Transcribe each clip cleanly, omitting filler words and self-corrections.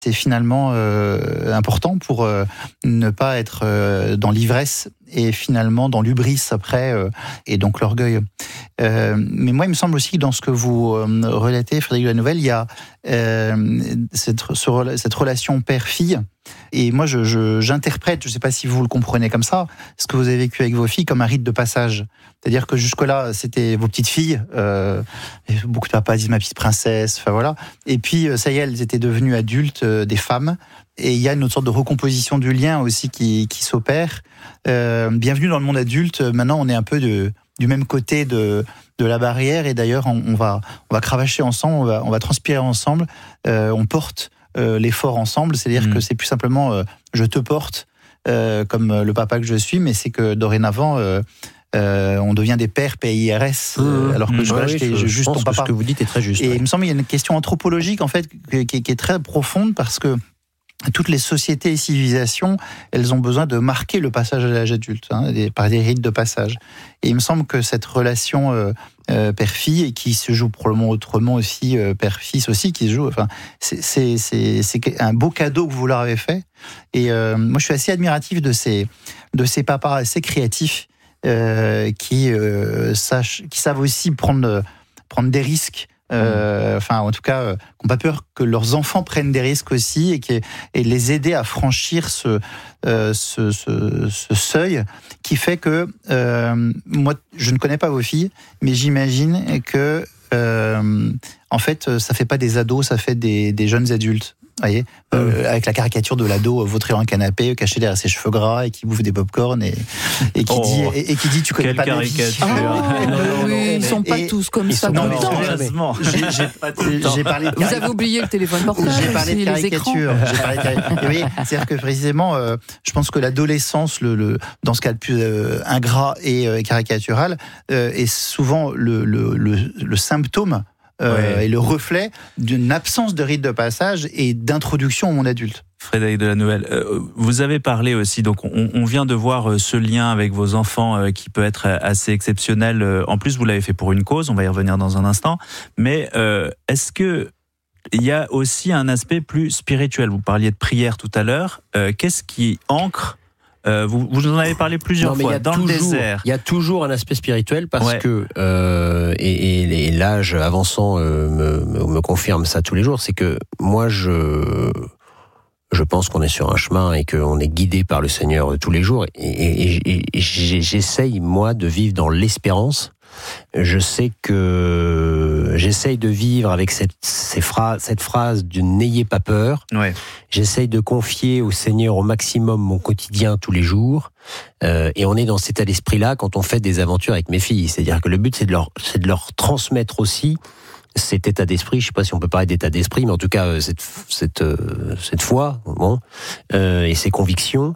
c'est finalement important pour ne pas être dans l'ivresse et finalement dans l'hubris après, et donc l'orgueil. Mais moi, il me semble aussi que dans ce que vous relatez, Frédéric de la Nouvelle, il y a cette relation père-fille. Et moi, j'interprète, je ne sais pas si vous le comprenez comme ça, ce que vous avez vécu avec vos filles comme un rite de passage. C'est-à-dire que jusque-là, c'était vos petites filles. Beaucoup de papas disent ma petite princesse, enfin voilà. Et puis, ça y est, elles étaient devenues adultes, des femmes. Et il y a une autre sorte de recomposition du lien aussi qui s'opère. Bienvenue dans le monde adulte. Maintenant, on est un peu du même côté de la barrière. Et d'ailleurs, on va cravacher ensemble, on va transpirer ensemble. On porte l'effort ensemble. C'est-à-dire que c'est plus simplement je te porte comme le papa que je suis, mais c'est que dorénavant... on devient des pères PIRS, alors que j'étais juste ton papa. Ce que vous dites est très juste. Et il me semble qu'il y a une question anthropologique en fait qui est très profonde, parce que toutes les sociétés et civilisations, elles ont besoin de marquer le passage à l'âge adulte, par des rites de passage. Et il me semble que cette relation père-fille, et qui se joue probablement autrement aussi, père-fils aussi, qui se joue, enfin, c'est un beau cadeau que vous leur avez fait. Et moi, je suis assez admiratif de ces papas assez créatifs, qui savent aussi prendre des risques, en tout cas, qui n'ont pas peur que leurs enfants prennent des risques aussi, et les aider à franchir ce seuil qui fait que moi, je ne connais pas vos filles, mais j'imagine que en fait, ça fait pas des ados, ça fait des jeunes adultes. Voyez, avec la caricature de l'ado vautré dans un canapé, caché derrière ses cheveux gras, et qui bouffe des pop-corn et qui dit tu connais pas ma vie. Ils sont pas tous comme ça tout le temps. J'ai parlé de Vous avez oublié le téléphone portable. J'ai parlé de caricature. Oui, c'est-à-dire que précisément, je pense que l'adolescence, dans ce cas le plus ingrat et caricatural, est souvent le symptôme. Et le reflet d'une absence de rite de passage et d'introduction au monde adulte. Frédéric de la Nouvelle, vous avez parlé aussi, donc on vient de voir ce lien avec vos enfants qui peut être assez exceptionnel. En plus, vous l'avez fait pour une cause, on va y revenir dans un instant. Mais est-ce que il y a aussi un aspect plus spirituel? Vous parliez de prière tout à l'heure. Qu'est-ce qui ancre? Vous en avez parlé plusieurs fois, dans le désert. Il y a toujours un aspect spirituel, parce que, et l'âge avançant me confirme ça tous les jours, c'est que moi, je pense qu'on est sur un chemin et qu'on est guidé par le Seigneur tous les jours. Et j'essaye, moi, de vivre dans l'espérance. Je sais que j'essaye de vivre avec cette phrase de « n'ayez pas peur ». J'essaye de confier au Seigneur au maximum mon quotidien tous les jours. Et on est dans cet état d'esprit-là quand on fait des aventures avec mes filles. C'est-à-dire que le but, c'est de leur transmettre aussi cet état d'esprit. Je ne sais pas si on peut parler d'état d'esprit, mais en tout cas, cette foi, et ces convictions,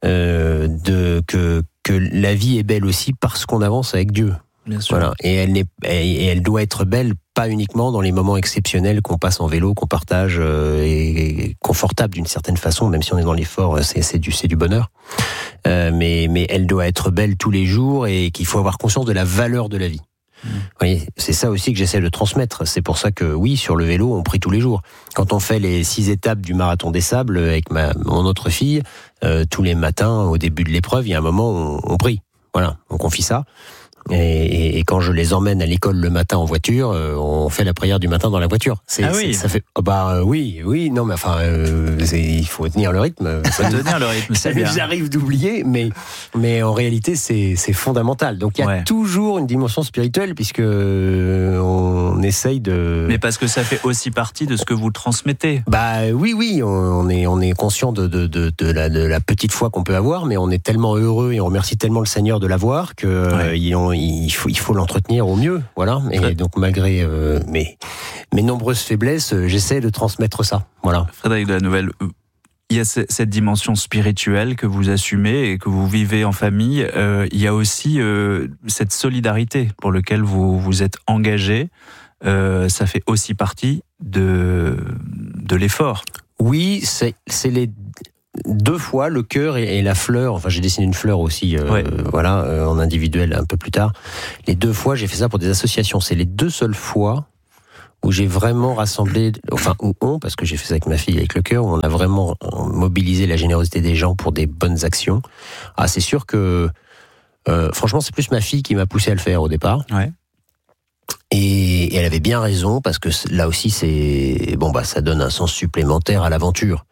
que la vie est belle aussi parce qu'on avance avec Dieu. Bien sûr. Voilà. Et elle doit être belle, pas uniquement dans les moments exceptionnels qu'on passe en vélo, qu'on partage, et confortable d'une certaine façon, même si on est dans l'effort, c'est du bonheur. Mais elle doit être belle tous les jours, et qu'il faut avoir conscience de la valeur de la vie. Vous voyez, c'est ça aussi que j'essaie de transmettre. C'est pour ça que oui, sur le vélo, on prie tous les jours. Quand on fait les 6 étapes du marathon des sables avec mon autre fille, tous les matins, au début de l'épreuve, il y a un moment où on prie. Voilà, on confie ça. Et quand je les emmène à l'école le matin en voiture, on fait la prière du matin dans la voiture. Ça fait oui, non, mais enfin, il faut tenir le rythme. Ça nous arrive d'oublier, mais en réalité, c'est fondamental. Donc il y a toujours une dimension spirituelle, puisque on essaye de. Mais parce que ça fait aussi partie de ce que vous transmettez. Oui, on est conscient de la petite foi qu'on peut avoir, mais on est tellement heureux et on remercie tellement le Seigneur de l'avoir que il faut l'entretenir au mieux, voilà. Et donc malgré mes nombreuses faiblesses, j'essaie de transmettre ça, voilà. Frédéric de la Nouvelle, il y a cette dimension spirituelle que vous assumez et que vous vivez en famille. Il y a aussi cette solidarité pour laquelle vous êtes engagé. Ça fait aussi partie de l'effort. Oui, c'est les 2 fois, le cœur et la fleur. Enfin, j'ai dessiné une fleur aussi, en individuel un peu plus tard. Les 2 fois, j'ai fait ça pour des associations. C'est les 2 seules fois où j'ai vraiment rassemblé, parce que j'ai fait ça avec ma fille, avec le cœur, où on a vraiment mobilisé la générosité des gens pour des bonnes actions. Ah, c'est sûr que, franchement, c'est plus ma fille qui m'a poussé à le faire au départ. Ouais. Et elle avait bien raison, parce que là aussi, ça donne un sens supplémentaire à l'aventure.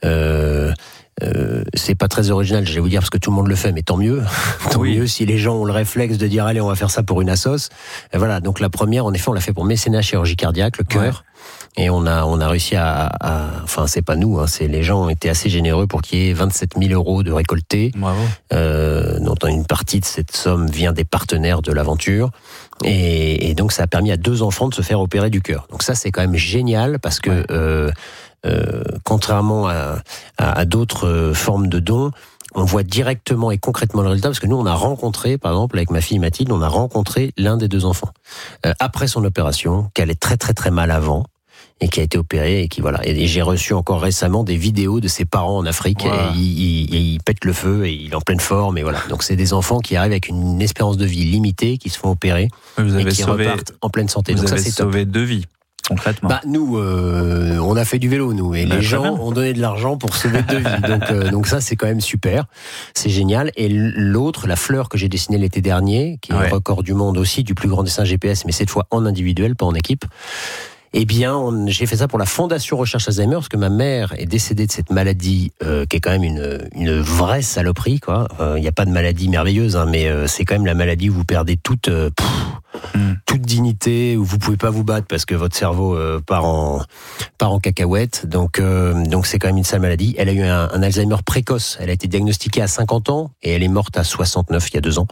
C'est pas très original, je vais vous dire, parce que tout le monde le fait, mais tant mieux. Tant mieux si les gens ont le réflexe de dire allez, on va faire ça pour une assos. Et voilà, donc la première, en effet, on l'a fait pour mécénat chirurgie cardiaque, le cœur. Ouais. Et on a réussi enfin, c'est pas nous, c'est les gens ont été assez généreux pour qu'il y ait 27 000 euros de récoltés. Bravo. Dont une partie de cette somme vient des partenaires de l'aventure. Et donc, ça a permis à 2 enfants de se faire opérer du cœur. Donc ça, c'est quand même génial, parce que, contrairement à d'autres formes de dons, on voit directement et concrètement le résultat, parce que nous, on a rencontré, par exemple, avec ma fille Mathilde, on a rencontré l'un des 2 enfants après son opération, qui allait très très très mal avant, et qui a été opéré, et qui voilà. Et j'ai reçu encore récemment des vidéos de ses parents en Afrique, wow. Et il pète le feu, et il est en pleine forme, et voilà. Donc c'est des enfants qui arrivent avec une espérance de vie limitée, qui se font opérer, et qui repartent en pleine santé. Vous Donc avez ça, c'est sauvé 2 vies. Concrètement. Nous, on a fait du vélo, nous, et les gens ont donné de l'argent pour sauver 2 vies. Donc ça, c'est quand même super. C'est génial. Et l'autre, la fleur que j'ai dessinée l'été dernier, qui est le record du monde aussi, du plus grand dessin GPS, mais cette fois en individuel, pas en équipe. Eh bien, j'ai fait ça pour la Fondation Recherche Alzheimer, parce que ma mère est décédée de cette maladie, qui est quand même une vraie saloperie, quoi. Il n'y a pas de maladie merveilleuse, mais c'est quand même la maladie où vous perdez toute dignité, où vous pouvez pas vous battre parce que votre cerveau part en cacahuète. Donc c'est quand même une sale maladie. Elle a eu un Alzheimer précoce. Elle a été diagnostiquée à 50 ans et elle est morte à 69 il y a 2 ans.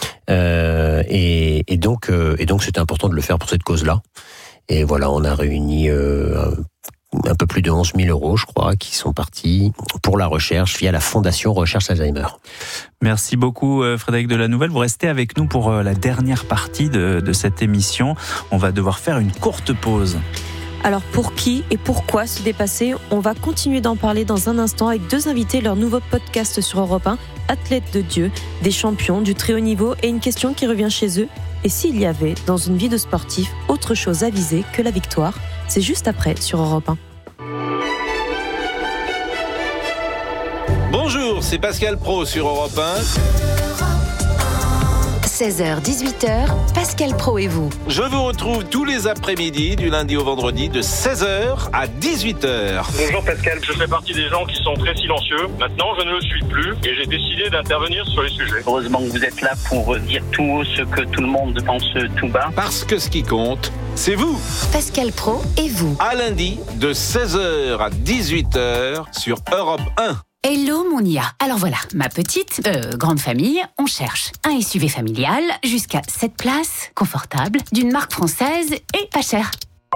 Et donc c'était important de le faire pour cette cause-là. Et voilà, on a réuni un peu plus de 11 000 euros, je crois, qui sont partis pour la recherche via la Fondation Recherche Alzheimer. Merci beaucoup Frédéric de la Nouvelle. Vous restez avec nous pour la dernière partie de cette émission. On va devoir faire une courte pause. Alors pour qui et pourquoi se dépasser ? On va continuer d'en parler dans un instant avec 2 invités, leur nouveau podcast sur Europe 1, Athlètes de Dieu, des champions du très haut niveau, et une question qui revient chez eux. Et s'il y avait, dans une vie de sportif, autre chose à viser que la victoire ? C'est juste après sur Europe 1. Bonjour, c'est Pascal Praud sur Europe 1. 16h-18h, Pascal Praud et vous. Je vous retrouve tous les après-midi, du lundi au vendredi, de 16h à 18h. Bonjour Pascal, je fais partie des gens qui sont très silencieux. Maintenant, je ne le suis plus et j'ai décidé d'intervenir sur les sujets. Heureusement que vous êtes là pour dire tout haut ce que tout le monde pense tout bas. Parce que ce qui compte, c'est vous. Pascal Praud et vous. À lundi, de 16h à 18h sur Europe 1. Hello Mounia. Alors voilà, ma petite, grande famille, on cherche un SUV familial jusqu'à 7 places, confortable, d'une marque française et pas cher.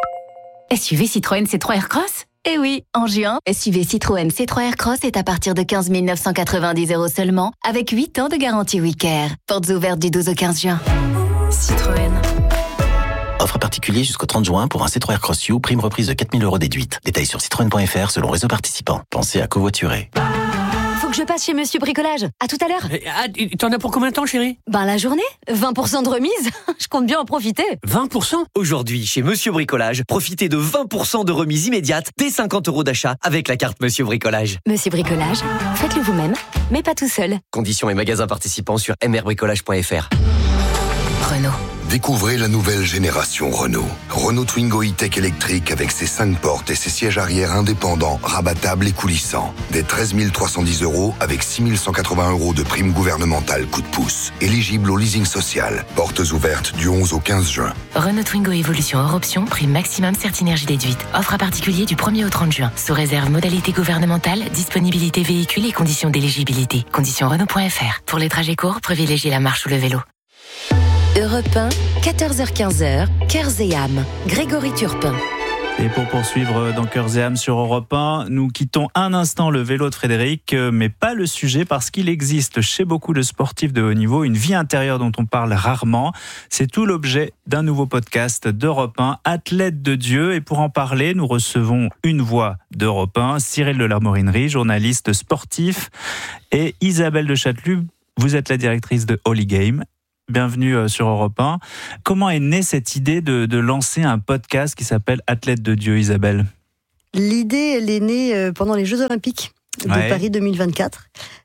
SUV Citroën C3 Aircross ? Eh oui, en juin, SUV Citroën C3 Aircross est à partir de 15 990 € seulement, avec 8 ans de garantie WeCare. Portes ouvertes du 12 au 15 juin. Citroën. Offre particulier jusqu'au 30 juin pour un C3 Aircross U, prime reprise de 4 000 € déduite. Détails sur citroën.fr selon réseau participant. Pensez à covoiturer. Faut que je passe chez Monsieur Bricolage. À tout à l'heure. T'en as pour combien de temps, chérie ? La journée. 20% de remise. Je compte bien en profiter. 20% ? Aujourd'hui, chez Monsieur Bricolage, profitez de 20% de remise immédiate dès 50 € d'achat avec la carte Monsieur Bricolage. Monsieur Bricolage, faites-le vous-même, mais pas tout seul. Conditions et magasins participants sur mrbricolage.fr. Renault. Découvrez la nouvelle génération Renault. Renault Twingo E-Tech électrique avec ses 5 portes et ses sièges arrière indépendants, rabattables et coulissants. Dès 13 310 € avec 6 180 € de prime gouvernementale coup de pouce. Éligible au leasing social. Portes ouvertes du 11 au 15 juin. Renault Twingo Evolution hors option, prime maximum Certinergie déduite. Offre à particulier du 1er au 30 juin. Sous réserve modalité gouvernementale, disponibilité véhicule et conditions d'éligibilité. Conditions Renault.fr. Pour les trajets courts, privilégiez la marche ou le vélo. Europe 1, 14h-15h, Cœurs et âmes. Grégory Turpin. Et pour poursuivre dans Cœurs et âmes sur Europe 1, nous quittons un instant le vélo de Frédéric, mais pas le sujet, parce qu'il existe chez beaucoup de sportifs de haut niveau une vie intérieure dont on parle rarement. C'est tout l'objet d'un nouveau podcast d'Europe 1, Athlètes de Dieu. Et pour en parler, nous recevons une voix d'Europe 1, Cyril de la Morinerie, journaliste sportif, et Isabelle de Châtelus. Vous êtes la directrice de Holy Game. bienvenue sur Europe 1. Comment est née cette idée de lancer un podcast qui s'appelle Athlète de Dieu, Isabelle ? L'idée, elle est née pendant les Jeux Olympiques de Paris 2024,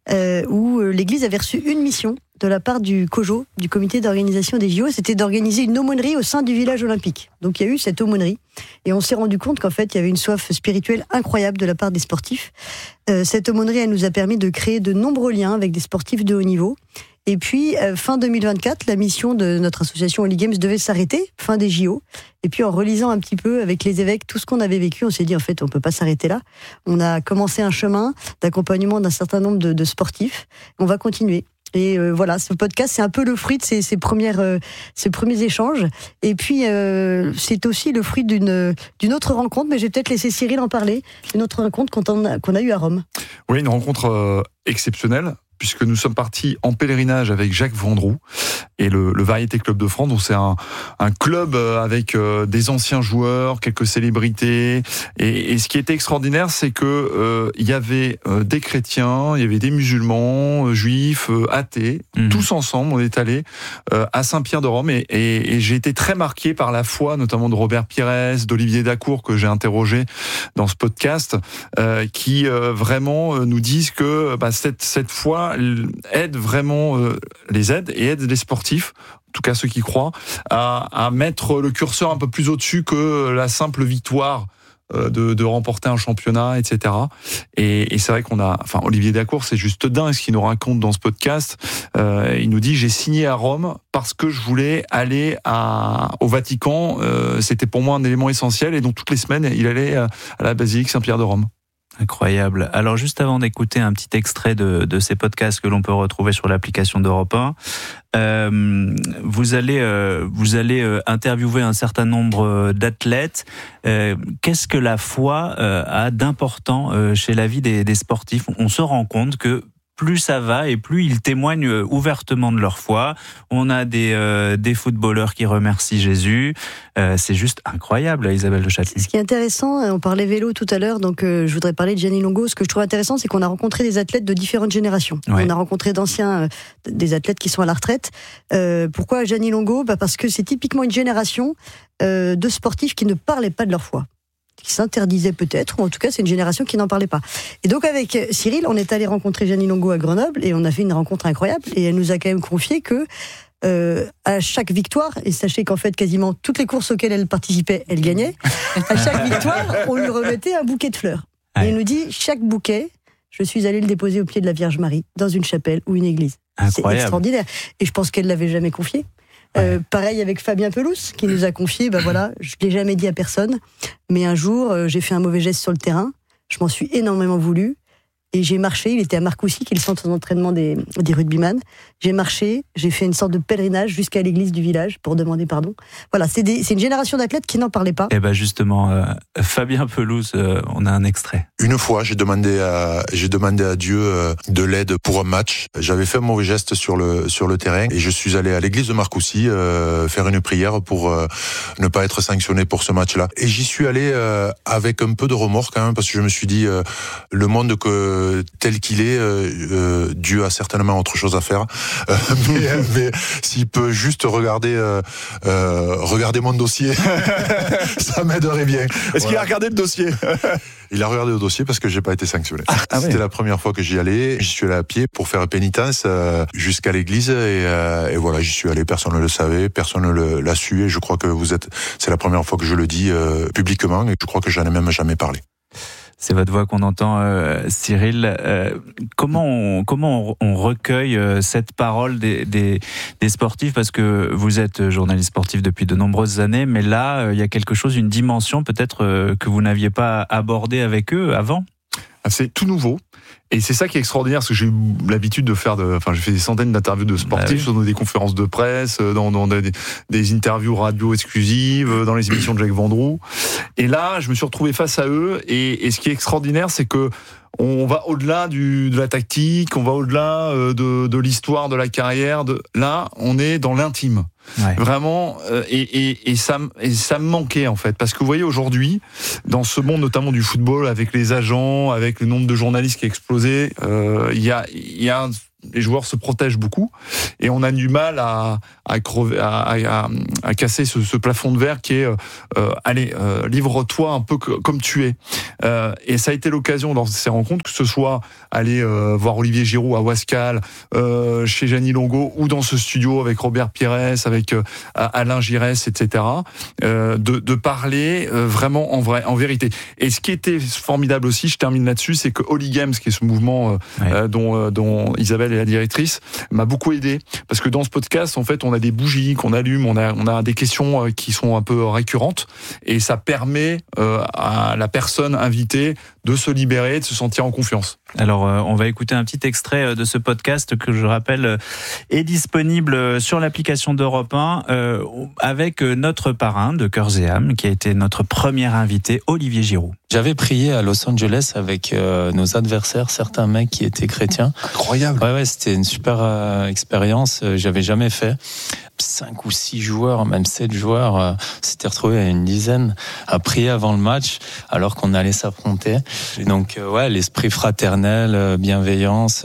où l'Église avait reçu une mission de la part du COJO, du comité d'organisation des JO, c'était d'organiser une aumônerie au sein du village olympique. Donc il y a eu cette aumônerie, et on s'est rendu compte qu'en fait, il y avait une soif spirituelle incroyable de la part des sportifs. Cette aumônerie, elle nous a permis de créer de nombreux liens avec des sportifs de haut niveau. Et puis, fin 2024, la mission de notre association Holy Games devait s'arrêter, fin des JO. Et puis, en relisant un petit peu avec les évêques tout ce qu'on avait vécu, on s'est dit, en fait, on peut pas s'arrêter là. On a commencé un chemin d'accompagnement d'un certain nombre de sportifs. On va continuer. Et voilà, ce podcast, c'est un peu le fruit de ces premiers échanges. Et puis, c'est aussi le fruit d'une autre rencontre, mais je vais peut-être laisser Cyril en parler, une autre rencontre qu'on a eue à Rome. Oui, une rencontre exceptionnelle, puisque nous sommes partis en pèlerinage avec Jacques Vendroux et le Variété Club de France. Donc c'est un club avec des anciens joueurs, quelques célébrités. Et ce qui était extraordinaire, c'est que il y avait des chrétiens, il y avait des musulmans, juifs, athées, tous ensemble. On est allés à Saint-Pierre-de-Rome et j'ai été très marqué par la foi, notamment de Robert Pires, d'Olivier Dacour que j'ai interrogé dans ce podcast, qui vraiment nous disent que cette foi aide vraiment les sportifs, en tout cas ceux qui croient, à mettre le curseur un peu plus au-dessus que la simple victoire de remporter un championnat, etc. Et c'est vrai Olivier Dacour, c'est juste dingue ce qu'il nous raconte dans ce podcast. Il nous dit, j'ai signé à Rome parce que je voulais aller au Vatican. C'était pour moi un élément essentiel, et donc toutes les semaines, il allait à la basilique Saint-Pierre de Rome. Incroyable. Alors juste avant d'écouter un petit extrait de ces podcasts que l'on peut retrouver sur l'application d'Europe 1, vous allez interviewer un certain nombre d'athlètes. Qu'est-ce que la foi a d'important chez la vie des sportifs ? On se rend compte que plus ça va et plus ils témoignent ouvertement de leur foi. On a des footballeurs qui remercient Jésus. C'est juste incroyable, Isabelle de Châtelier. Ce qui est intéressant, on parlait vélo tout à l'heure, donc je voudrais parler de Gianni Longo. Ce que je trouve intéressant, c'est qu'on a rencontré des athlètes de différentes générations. Ouais. On a rencontré des athlètes qui sont à la retraite. Pourquoi Gianni Longo ? Parce que c'est typiquement une génération de sportifs qui ne parlaient pas de leur foi, qui s'interdisait peut-être, ou en tout cas c'est une génération qui n'en parlait pas. Et donc avec Cyril, on est allé rencontrer Gianni Longo à Grenoble, et on a fait une rencontre incroyable, et elle nous a quand même confié que à chaque victoire, et sachez qu'en fait quasiment toutes les courses auxquelles elle participait, elle gagnait, à chaque victoire, on lui remettait un bouquet de fleurs. Et elle nous dit, chaque bouquet, je suis allé le déposer au pied de la Vierge Marie, dans une chapelle ou une église. Incroyable. C'est extraordinaire. Et je pense qu'elle ne l'avait jamais confié. Pareil avec Fabien Pelouse, qui nous a confié, je ne l'ai jamais dit à personne, mais un jour, j'ai fait un mauvais geste sur le terrain, je m'en suis énormément voulu, et j'ai marché, il était à Marcoussis, qui est le centre d'entraînement des rugbyman. J'ai marché, j'ai fait une sorte de pèlerinage jusqu'à l'église du village pour demander pardon. Voilà, c'est une génération d'athlètes qui n'en parlaient pas. Et justement, Fabien Pelouse, on a un extrait. Une fois, j'ai demandé à Dieu de l'aide pour un match. J'avais fait un mauvais geste sur le terrain, et je suis allé à l'église de Marcoussis faire une prière pour ne pas être sanctionné pour ce match-là. Et j'y suis allé avec un peu de remords quand même, parce que je me suis dit, le monde tel qu'il est, Dieu a certainement autre chose à faire. Mais s'il peut juste regarder mon dossier, ça m'aiderait bien. Est-ce qu'il a regardé le dossier ? Il a regardé le dossier parce que j'ai pas été sanctionné. C'était la première fois que j'y allais. J'y suis allé à pied pour faire pénitence jusqu'à l'église, et voilà, j'y suis allé. Personne ne le savait, personne ne l'a su, et je crois que c'est la première fois que je le dis publiquement, et je crois que j'en ai même jamais parlé. C'est votre voix qu'on entend, Cyril. Comment on recueille cette parole des sportifs ? Parce que vous êtes journaliste sportif depuis de nombreuses années, mais là, il y a quelque chose, une dimension peut-être que vous n'aviez pas abordée avec eux avant ? C'est tout nouveau. Et c'est ça qui est extraordinaire, parce que j'ai eu l'habitude de faire j'ai fait des centaines d'interviews de sportifs, sur des conférences de presse, dans des interviews radio exclusives, dans les émissions de Jacques Vendroux. Et là, je me suis retrouvé face à eux, et ce qui est extraordinaire, c'est que on va au-delà de la tactique, on va au-delà de l'histoire, de la carrière. Là, on est dans l'intime. Ouais. Vraiment, et ça me manquait en fait, parce que vous voyez aujourd'hui, dans ce monde notamment du football, avec les agents, avec le nombre de journalistes qui a explosé, il y a les joueurs se protègent beaucoup et on a du mal à casser ce plafond de verre qui est livre-toi un peu comme tu es. Et ça a été l'occasion dans ces rencontres, que ce soit aller voir Olivier Giroud à Wascal, chez Gianni Longo, ou dans ce studio avec Robert Pires, avec Alain Giresse, etc., de parler vraiment en vérité. Et ce qui était formidable aussi, je termine là-dessus, c'est que Holy Games, qui est ce mouvement dont Isabelle est la directrice, m'a beaucoup aidé, parce que dans ce podcast, en fait, on a des bougies qu'on allume, on a des questions qui sont un peu récurrentes, et ça permet à la personne invitée de se libérer, de se sentir en confiance. Alors, on va écouter un petit extrait de ce podcast que je rappelle est disponible sur l'application d'Europe 1 avec notre parrain de Cœurs et âmes, qui a été notre premier invité, Olivier Giroud. J'avais prié à Los Angeles avec nos adversaires, certains mecs qui étaient chrétiens. Incroyable. Ouais, c'était une super expérience. J'avais jamais fait. 5 ou 6 joueurs, même 7 joueurs, s'étaient retrouvés à une dizaine à prier avant le match, alors qu'on allait s'affronter. Et donc, l'esprit fraternel, bienveillance,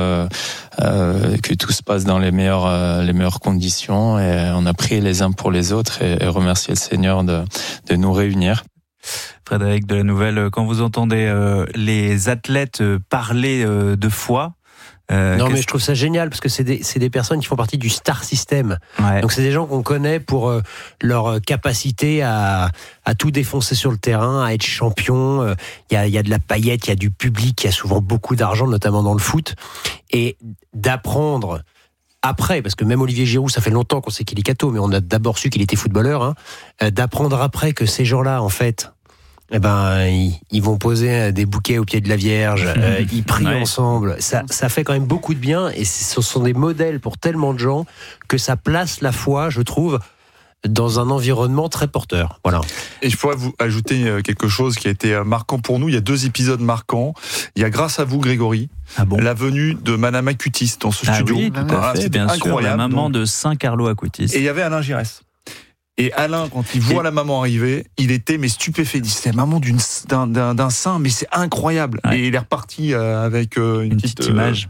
que tout se passe dans les meilleures conditions. Et on a prié les uns pour les autres et remercié le Seigneur de nous réunir. Frédéric de la Nouvelle, quand vous entendez les athlètes parler de foi, non, mais je trouve ça génial, parce que c'est des personnes qui font partie du star system. Ouais. Donc c'est des gens qu'on connaît pour leur capacité à tout défoncer sur le terrain, à être champion. Il y a de la paillette, il y a du public, il y a souvent beaucoup d'argent, notamment dans le foot. Et d'apprendre après, parce que même Olivier Giroud, ça fait longtemps qu'on sait qu'il est catho, mais on a d'abord su qu'il était footballeur, d'apprendre après que ces gens-là, en fait, ils vont poser des bouquets au pied de la Vierge, ils prient ensemble. Ça fait quand même beaucoup de bien, et ce sont des modèles pour tellement de gens que ça place la foi, je trouve, dans un environnement très porteur. Voilà. Et je pourrais vous ajouter quelque chose qui a été marquant pour nous. Il y a 2 épisodes marquants. Il y a, grâce à vous, Grégory, la venue de Madame Acutis dans ce studio. Oui, tout à fait, bien sûr, la maman de Saint Carlo Acutis. Et il y avait Alain Giresse. Et Alain, quand il voit la maman arriver, il était stupéfait. Il dit, c'est la maman d'un saint, mais c'est incroyable. Ouais. Et il est reparti avec une petite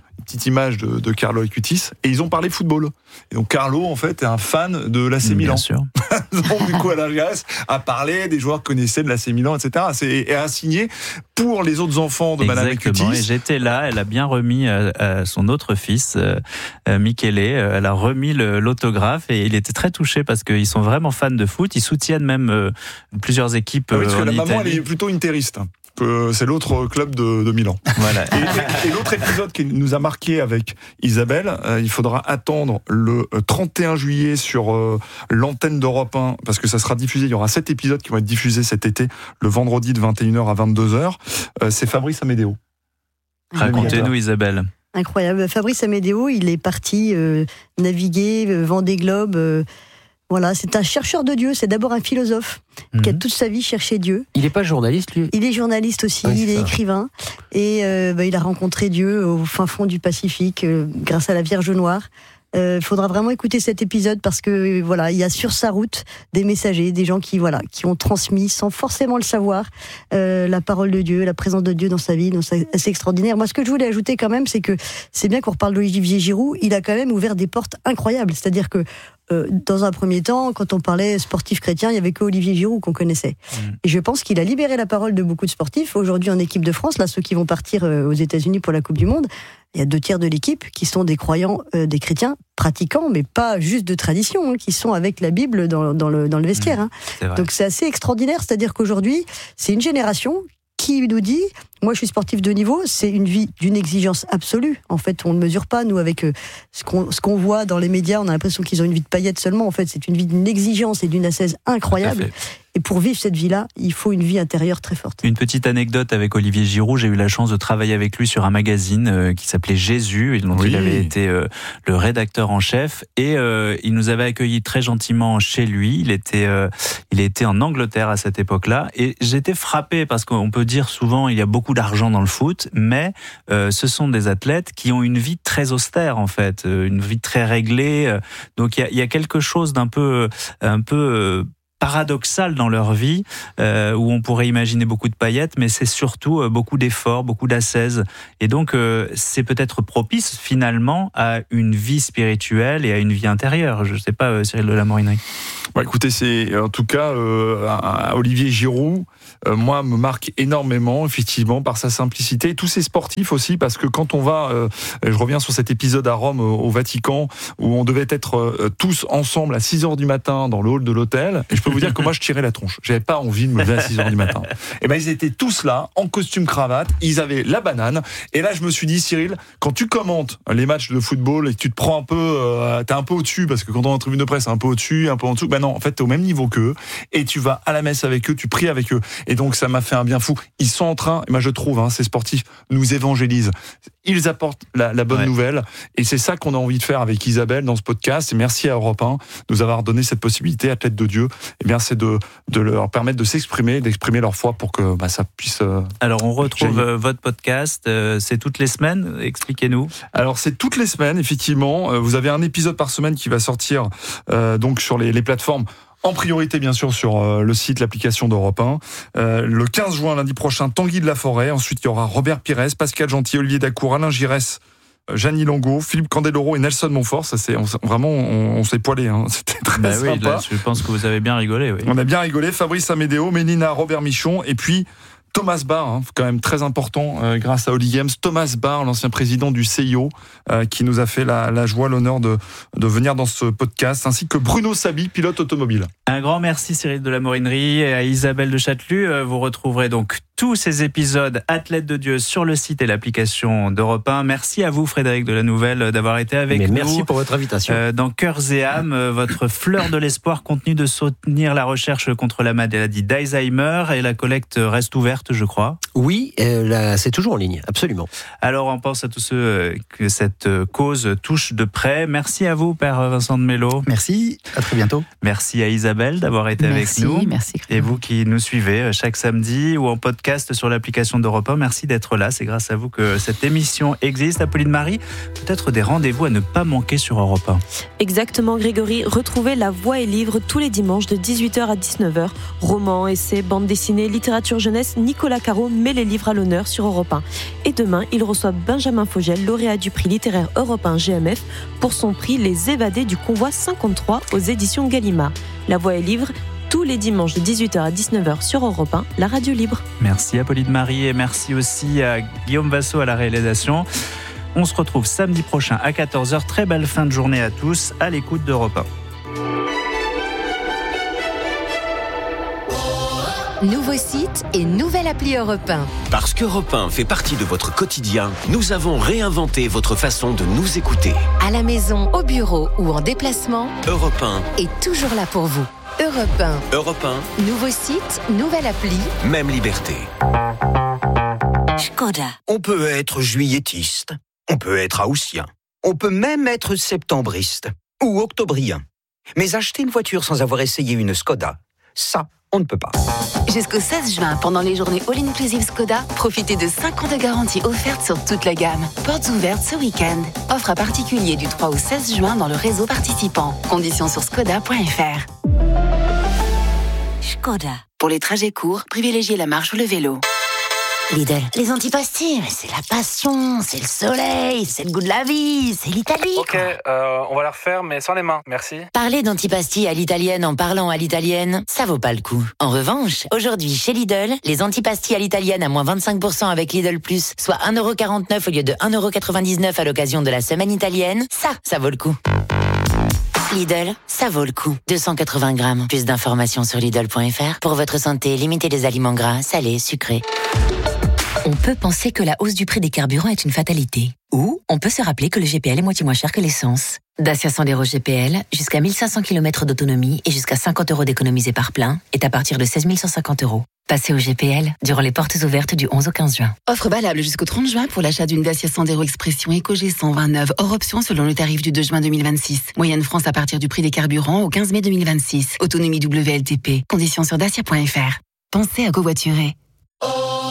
image de Carlo Acutis, et ils ont parlé football. Et donc Carlo, en fait, est un fan de l'AC Milan. Bien sûr. Donc du coup, Alain Giresse a parlé des joueurs connaissaient de l'AC Milan, etc. Et a signé pour les autres enfants de Madame Acutis. Et j'étais là, elle a bien remis à son autre fils, Michele, elle a remis l'autographe, et il était très touché parce qu'ils sont vraiment fans de foot. Ils soutiennent même plusieurs équipes en Italie. Parce que la maman, elle est plutôt interiste. C'est l'autre club de Milan. Voilà. Et l'autre épisode qui nous a marqué avec Isabelle, il faudra attendre le 31 juillet sur l'antenne d'Europe 1, parce que ça sera diffusé. Il y aura 7 épisodes qui vont être diffusés cet été, le vendredi de 21h à 22h. C'est Fabrice Amédéo. Racontez-nous, Isabelle. Incroyable. Fabrice Amédéo, il est parti naviguer, Vendée Globe. Voilà, c'est un chercheur de Dieu, c'est d'abord un philosophe qui a toute sa vie cherché Dieu. Il n'est pas journaliste, lui ? Il est journaliste aussi, il est écrivain, et il a rencontré Dieu au fin fond du Pacifique grâce à la Vierge Noire. Faudra vraiment écouter cet épisode, parce que il y a sur sa route des messagers, des gens qui ont transmis sans forcément le savoir la parole de Dieu, la présence de Dieu dans sa vie. Donc c'est assez extraordinaire. Moi, ce que je voulais ajouter quand même, c'est que c'est bien qu'on reparle d'Olivier Giroud. Il a quand même ouvert des portes incroyables. C'est-à-dire que dans un premier temps, quand on parlait sportif chrétien, il n'y avait que Olivier Giroud qu'on connaissait. Et je pense qu'il a libéré la parole de beaucoup de sportifs. Aujourd'hui, en équipe de France, là, ceux qui vont partir aux États-Unis pour la Coupe du Monde, il y a 2/3 de l'équipe qui sont des croyants, des chrétiens pratiquants, mais pas juste de tradition, qui sont avec la Bible dans le vestiaire. Donc c'est assez extraordinaire. C'est-à-dire qu'aujourd'hui, c'est une génération qui nous dit, moi je suis sportif de niveau, c'est une vie d'une exigence absolue. En fait, on ne mesure pas, nous, avec ce qu'on voit dans les médias, on a l'impression qu'ils ont une vie de paillettes seulement. En fait, c'est une vie d'une exigence et d'une ascèse incroyable. Et pour vivre cette vie-là, il faut une vie intérieure très forte. Une petite anecdote avec Olivier Giroud, j'ai eu la chance de travailler avec lui sur un magazine qui s'appelait Jésus, et dont il avait été le rédacteur en chef, et il nous avait accueillis très gentiment chez lui. Il était en Angleterre à cette époque-là, et j'étais frappé, parce qu'on peut dire souvent il y a beaucoup d'argent dans le foot, mais ce sont des athlètes qui ont une vie très austère, en fait, une vie très réglée. Donc il y a quelque chose d'un peu paradoxal dans leur vie, où on pourrait imaginer beaucoup de paillettes, mais c'est surtout beaucoup d'efforts, beaucoup d'ascèse. Et donc, c'est peut-être propice finalement à une vie spirituelle et à une vie intérieure. Je ne sais pas, Cyril de la Morinerie. Écoutez, c'est en tout cas Olivier Giroud, moi, me marque énormément, effectivement, par sa simplicité. Et tous ces sportifs aussi, parce que quand on va, je reviens sur cet épisode à Rome, au Vatican, où on devait être tous ensemble à 6h du matin dans le hall de l'hôtel, et je peux vous dire que moi, je tirais la tronche. J'avais pas envie de me lever à 6h du matin. Et ben, ils étaient tous là, en costume cravate, ils avaient la banane. Et là, je me suis dit, Cyril, quand tu commentes les matchs de football et que tu te prends un peu, t'es un peu au-dessus, parce que quand on est en tribune de presse, c'est un peu au-dessus, un peu en dessous, ben non, en fait, t'es au même niveau qu'eux, et tu vas à la messe avec eux, tu pries avec eux. Et donc, ça m'a fait un bien fou. Ils sont en train, moi je trouve, ces sportifs nous évangélisent. Ils apportent la bonne nouvelle. Et c'est ça qu'on a envie de faire avec Isabelle dans ce podcast. Et merci à Europe 1 de nous avoir donné cette possibilité, Athlètes de Dieu. Eh bien, c'est de leur permettre de s'exprimer, d'exprimer leur foi pour que ça puisse. Alors, on retrouve votre podcast. C'est toutes les semaines. Expliquez-nous. Alors, c'est toutes les semaines, effectivement. Vous avez un épisode par semaine qui va sortir donc sur les plateformes. En priorité, bien sûr, sur le site, l'application d'Europe 1. Le 15 juin, lundi prochain, Tanguy de la Forêt. Ensuite, il y aura Robert Pires, Pascal Gentil, Olivier Dacour, Alain Giresse, Jeannie Longo, Philippe Candeloro et Nelson Montfort. Ça, c'est vraiment, on s'est poilé. C'était très sympa. Oui, là, je pense que vous avez bien rigolé. Oui. On a bien rigolé. Fabrice Amédéo, Mélina, Robert Michon, et puis Thomas Barr, quand même très important grâce à Holly Games. Thomas Barr, l'ancien président du CIO, qui nous a fait la joie, l'honneur de venir dans ce podcast, ainsi que Bruno Sabi, pilote automobile. Un grand merci Cyril de la Morinerie et à Isabelle de Chatelus. Vous retrouverez donc tous ces épisodes Athlètes de Dieu sur le site et l'application d'Europe 1. Merci à vous Frédéric de la Nouvelle d'avoir été avec nous. Merci pour votre invitation. Dans Cœurs et âmes, votre fleur de l'espoir continue de soutenir la recherche contre la maladie d'Alzheimer et la collecte reste ouverte, je crois. Oui, c'est toujours en ligne, absolument. Alors on pense à tous ceux que cette cause touche de près. Merci à vous Père Vincent de Mello. Merci, à très bientôt. Merci à Isabelle d'avoir été avec nous. Merci. Et vous qui nous suivez chaque samedi ou en podcast sur l'application d'Europe 1, merci d'être là. C'est grâce à vous que cette émission existe. Apolline Marie, peut-être des rendez-vous à ne pas manquer sur Europe 1. Exactement Grégory, retrouvez La Voix et Livre tous les dimanches de 18h à 19h. Romans, essais, bandes dessinées, littérature jeunesse, Nicolas Caro met les livres à l'honneur sur Europe 1. Et demain, il reçoit Benjamin Fogel, lauréat du prix littéraire Europe 1 GMF, pour son prix Les Évadés du Convoi 53 aux éditions Gallimard. La Voix et Livre, tous les dimanches de 18h à 19h sur Europe 1, la radio libre. Merci Apolline Marie et merci aussi à Guillaume Vassot à la réalisation. On se retrouve samedi prochain à 14h. Très belle fin de journée à tous à l'écoute d'Europe 1. Nouveau site et nouvelle appli Europe 1. Parce qu'Europe 1 fait partie de votre quotidien, nous avons réinventé votre façon de nous écouter. À la maison, au bureau ou en déplacement, Europe 1 est toujours là pour vous. Europe 1. Europe 1. Nouveau site, nouvelle appli. Même liberté. Škoda. On peut être juilletiste, on peut être haussien, on peut même être septembriste ou octobrien. Mais acheter une voiture sans avoir essayé une Škoda, ça, on ne peut pas. Jusqu'au 16 juin, pendant les journées All-Inclusive Škoda, profitez de 5 ans de garantie offerte sur toute la gamme. Portes ouvertes ce week-end. Offre à particulier du 3 au 16 juin dans le réseau participant. Conditions sur škoda.fr. Škoda. Pour les trajets courts, privilégiez la marche ou le vélo. Lidl, les antipastilles, c'est la passion, c'est le soleil, c'est le goût de la vie, c'est l'Italie. Ok, on va la refaire, mais sans les mains, merci. Parler d'antipastilles à l'italienne en parlant à l'italienne, ça vaut pas le coup. En revanche, aujourd'hui chez Lidl, les antipastilles à l'italienne à moins 25% avec Lidl Plus, soit 1,49€ au lieu de 1,99€ à l'occasion de la semaine italienne, ça vaut le coup. Lidl, ça vaut le coup. 280 grammes. Plus d'informations sur Lidl.fr. Pour votre santé, limitez les aliments gras, salés, sucrés. On peut penser que la hausse du prix des carburants est une fatalité. Ou on peut se rappeler que le GPL est moitié moins cher que l'essence. Dacia Sandero GPL, jusqu'à 1500 km d'autonomie et jusqu'à 50€ d'économisés par plein, est à partir de 16 150€. Passez au GPL durant les portes ouvertes du 11 au 15 juin. Offre valable jusqu'au 30 juin pour l'achat d'une Dacia Sandero Expression EcoG 129, hors option selon le tarif du 2 juin 2026. Moyenne France à partir du prix des carburants au 15 mai 2026. Autonomie WLTP. Conditions sur dacia.fr. Pensez à covoiturer.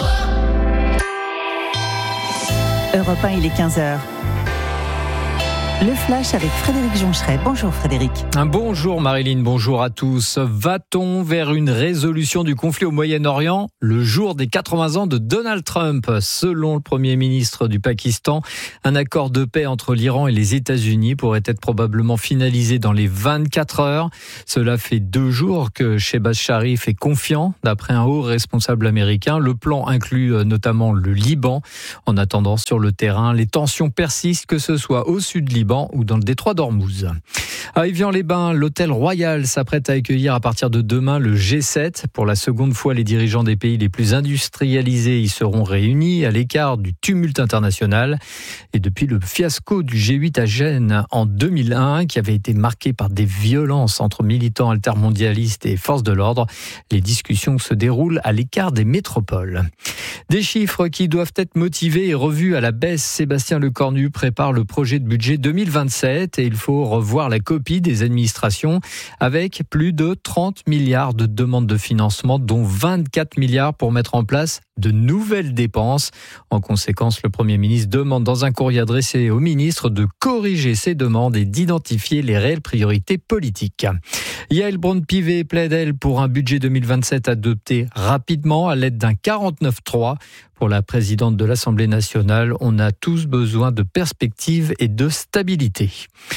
Europe 1, il est 15h. Le Flash avec Frédéric Joncheret. Bonjour Frédéric. Bonjour Marilyn, bonjour à tous. Va-t-on vers une résolution du conflit au Moyen-Orient le jour des 80 ans de Donald Trump? Selon le Premier ministre du Pakistan, un accord de paix entre l'Iran et les États-Unis pourrait être probablement finalisé dans les 24 heures. Cela fait 2 jours que Shehbaz Sharif est confiant, d'après un haut responsable américain. Le plan inclut notamment le Liban. En attendant, sur le terrain, les tensions persistent, que ce soit au sud Liban ou dans le détroit d'Ormuz. À Évian-les-Bains, l'hôtel Royal s'apprête à accueillir à partir de demain le G7. Pour la seconde fois, les dirigeants des pays les plus industrialisés y seront réunis à l'écart du tumulte international. Et depuis le fiasco du G8 à Gênes en 2001, qui avait été marqué par des violences entre militants altermondialistes et forces de l'ordre, les discussions se déroulent à l'écart des métropoles. Des chiffres qui doivent être motivés et revus à la baisse. Sébastien Lecornu prépare le projet de budget 2027 et il faut revoir la copie des administrations avec plus de 30 milliards de demandes de financement, dont 24 milliards pour mettre en place de nouvelles dépenses. En conséquence, le Premier ministre demande dans un courrier adressé au ministre de corriger ces demandes et d'identifier les réelles priorités politiques. Yael Braun-Pivet plaide, elle, pour un budget 2027 adopté rapidement à l'aide d'un 49.3. Pour la présidente de l'Assemblée nationale, on a tous besoin de perspectives et de stabilité.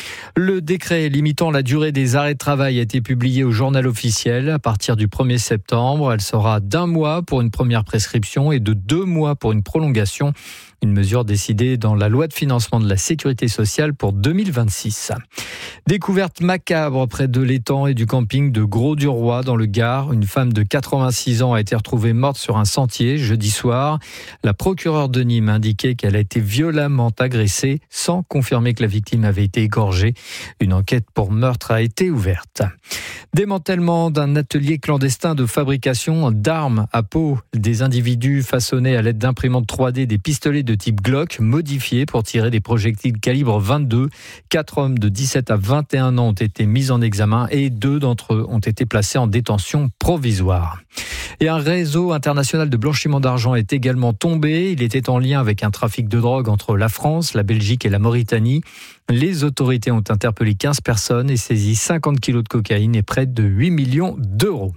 Le décret limitant la durée des arrêts de travail a été publié au journal officiel. À partir du 1er septembre, elle sera d'1 mois pour une première prescription et de 2 mois pour une prolongation. Une mesure décidée dans la loi de financement de la sécurité sociale pour 2026. Découverte macabre près de l'étang et du camping de Gros-du-Roi dans le Gard. Une femme de 86 ans a été retrouvée morte sur un sentier jeudi soir. La procureure de Nîmes indiquait qu'elle a été violemment agressée sans confirmer que la victime avait été égorgée. Une enquête pour meurtre a été ouverte. Démantèlement d'un atelier clandestin de fabrication d'armes à Pau. Des individus façonnaient à l'aide d'imprimantes 3D des pistolets de type Glock modifiés pour tirer des projectiles calibre 22. 4 hommes de 17 à 21 ans ont été mis en examen et 2 d'entre eux ont été placés en détention provisoire. Et un réseau international de blanchiment d'argent est également tombé. Il était en lien avec un trafic de drogue entre la France, la Belgique et la Mauritanie. Les autorités ont interpellé 15 personnes et saisi 50 kilos de cocaïne et près de 8 millions d'euros.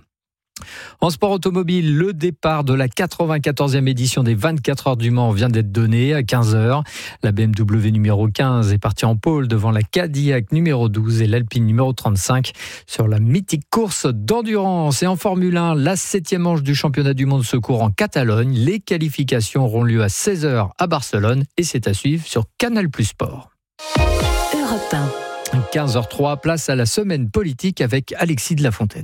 En sport automobile, le départ de la 94e édition des 24 heures du Mans vient d'être donné à 15h. La BMW numéro 15 est partie en pôle devant la Cadillac numéro 12 et l'Alpine numéro 35 sur la mythique course d'endurance. Et en Formule 1, la 7e manche du championnat du monde se court en Catalogne. Les qualifications auront lieu à 16h à Barcelone et c'est à suivre sur Canal+ Sport. Europe 1. 15h03, place à la semaine politique avec Alexis de La Fontaine.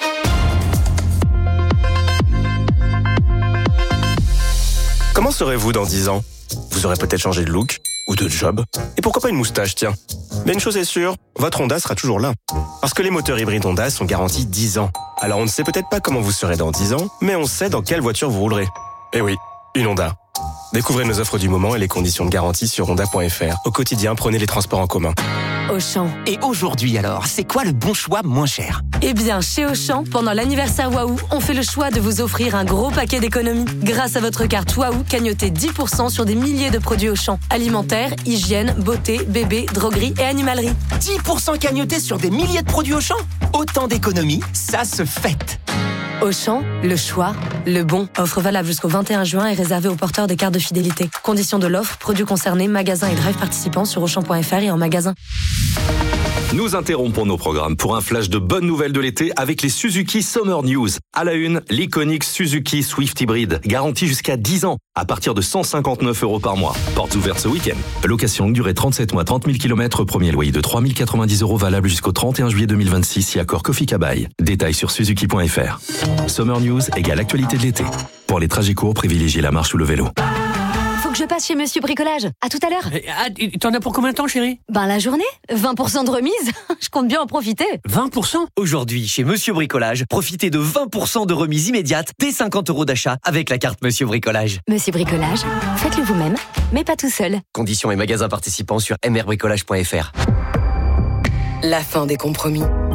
Comment serez-vous dans 10 ans? Vous aurez peut-être changé de look ou de job. Et pourquoi pas une moustache, tiens. Mais une chose est sûre, votre Honda sera toujours là. Parce que les moteurs hybrides Honda sont garantis 10 ans. Alors on ne sait peut-être pas comment vous serez dans 10 ans, mais on sait dans quelle voiture vous roulerez. Eh oui, une Honda. Découvrez nos offres du moment et les conditions de garantie sur honda.fr. Au quotidien, prenez les transports en commun. Auchan. Et aujourd'hui alors, c'est quoi le bon choix moins cher? Eh bien, chez Auchan, pendant l'anniversaire Waouh, on fait le choix de vous offrir un gros paquet d'économies. Grâce à votre carte Waouh, cagnotez 10% sur des milliers de produits Auchan. Alimentaire, hygiène, beauté, bébé, droguerie et animalerie. 10% cagnotés sur des milliers de produits Auchan? Autant d'économies, ça se fête. Auchan, le choix, le bon. Offre valable jusqu'au 21 juin et réservée aux porteurs des cartes de fidélité. Conditions de l'offre, produits concernés, magasins et drive participants sur Auchan.fr et en magasin. Nous interrompons nos programmes pour un flash de bonnes nouvelles de l'été avec les Suzuki Summer News. À la une, l'iconique Suzuki Swift Hybrid, garantie jusqu'à 10 ans, à partir de 159 € par mois. Portes ouvertes ce week-end. Location longue durée 37 mois, 30 000 km, premier loyer de 3 090 € valable jusqu'au 31 juillet 2026 si accord Kofi Kabaï. Détails sur suzuki.fr. Summer News égale actualité de l'été. Pour les trajets courts, privilégiez la marche ou le vélo. Faut que je passe chez Monsieur Bricolage. À tout à l'heure. T'en as pour combien de temps, chérie? La journée. 20% de remise. Je compte bien en profiter. 20%? Aujourd'hui, chez Monsieur Bricolage, profitez de 20% de remise immédiate dès 50 € d'achat avec la carte Monsieur Bricolage. Monsieur Bricolage, faites-le vous-même, mais pas tout seul. Conditions et magasins participants sur mrbricolage.fr. La fin des compromis.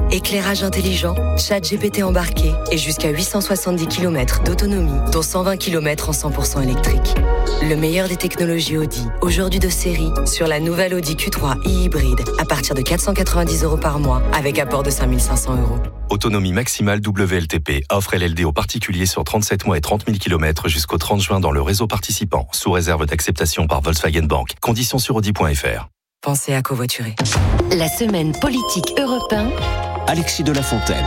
Éclairage intelligent, ChatGPT embarqué et jusqu'à 870 km d'autonomie, dont 120 km en 100% électrique. Le meilleur des technologies Audi, aujourd'hui de série, sur la nouvelle Audi Q3 e-hybride, à partir de 490 € par mois, avec apport de 5 500 €. Autonomie maximale WLTP. Offre LLD aux particuliers sur 37 mois et 30 000 km jusqu'au 30 juin dans le réseau participant, sous réserve d'acceptation par Volkswagen Bank. Conditions sur Audi.fr. Pensez à covoiturer. La semaine politique Europe 1. Alexis de la Fontaine.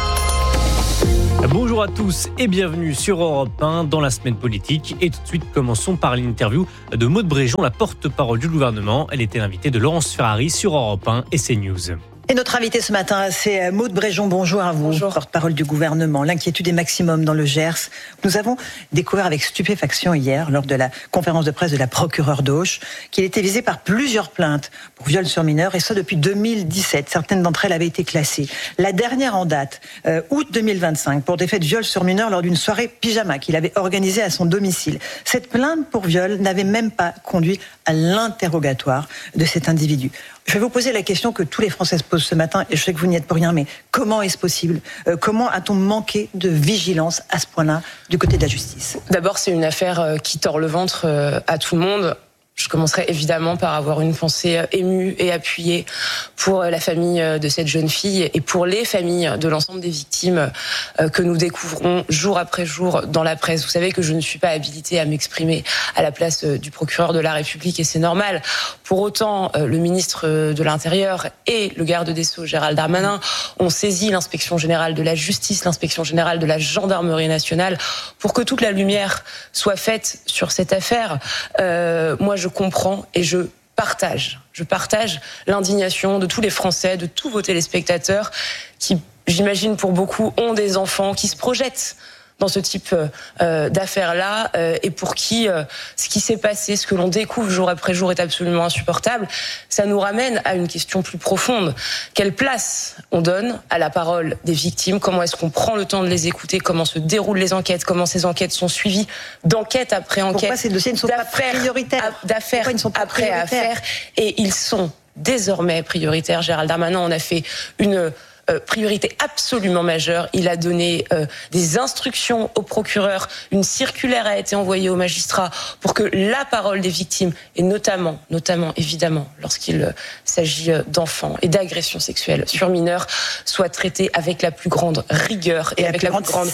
Bonjour à tous et bienvenue sur Europe 1 dans la semaine politique. Et tout de suite, commençons par l'interview de Maude Bréjon, la porte-parole du gouvernement. Elle était l'invitée de Laurence Ferrari sur Europe 1 et CNews. Et notre invité ce matin, c'est Maude Bréjon. Bonjour à vous, porte-parole du gouvernement. L'inquiétude est maximum dans le Gers. Nous avons découvert avec stupéfaction hier, lors de la conférence de presse de la procureure d'Auch, qu'il était visé par plusieurs plaintes pour viol sur mineurs, et ça depuis 2017. Certaines d'entre elles avaient été classées. La dernière en date, août 2025, pour des faits de viol sur mineurs lors d'une soirée pyjama qu'il avait organisée à son domicile. Cette plainte pour viol n'avait même pas conduit à l'interrogatoire de cet individu. Je vais vous poser la question que tous les Français se posent ce matin, et je sais que vous n'y êtes pour rien, mais comment est-ce possible ? Comment a-t-on manqué de vigilance à ce point-là du côté de la justice ? D'abord, c'est une affaire qui tord le ventre à tout le monde. Je commencerai évidemment par avoir une pensée émue et appuyée pour la famille de cette jeune fille et pour les familles de l'ensemble des victimes que nous découvrons jour après jour dans la presse. Vous savez que je ne suis pas habilitée à m'exprimer à la place du procureur de la République, et c'est normal. Pour autant, le ministre de l'Intérieur et le garde des Sceaux, Gérald Darmanin, ont saisi l'inspection générale de la justice, l'inspection générale de la gendarmerie nationale, pour que toute la lumière soit faite sur cette affaire. Moi, je comprends et je partage l'indignation de tous les Français, de tous vos téléspectateurs qui, j'imagine pour beaucoup, ont des enfants, qui se projettent dans ce type d'affaires-là, et pour qui ce qui s'est passé, ce que l'on découvre jour après jour est absolument insupportable. Ça nous ramène à une question plus profonde. Quelle place on donne à la parole des victimes ? Comment est-ce qu'on prend le temps de les écouter ? Comment se déroulent les enquêtes ? Comment ces enquêtes sont suivies d'enquête après enquête ? Pourquoi ces dossiers ne sont pas prioritaires ? D'affaires après affaires. Et ils sont désormais prioritaires. Gérald Darmanin en a fait une priorité absolument majeure. Il a donné des instructions au procureur, une circulaire a été envoyée aux magistrats pour que la parole des victimes, et notamment évidemment lorsqu'il s'agit d'enfants et d'agressions sexuelles sur mineurs, soit traitée avec la plus grande rigueur et avec la plus grande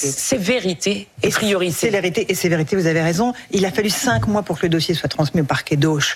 sévérité et priorité. Célérité et sévérité, vous avez raison. Il a fallu 5 mois pour que le dossier soit transmis au parquet d'Auch.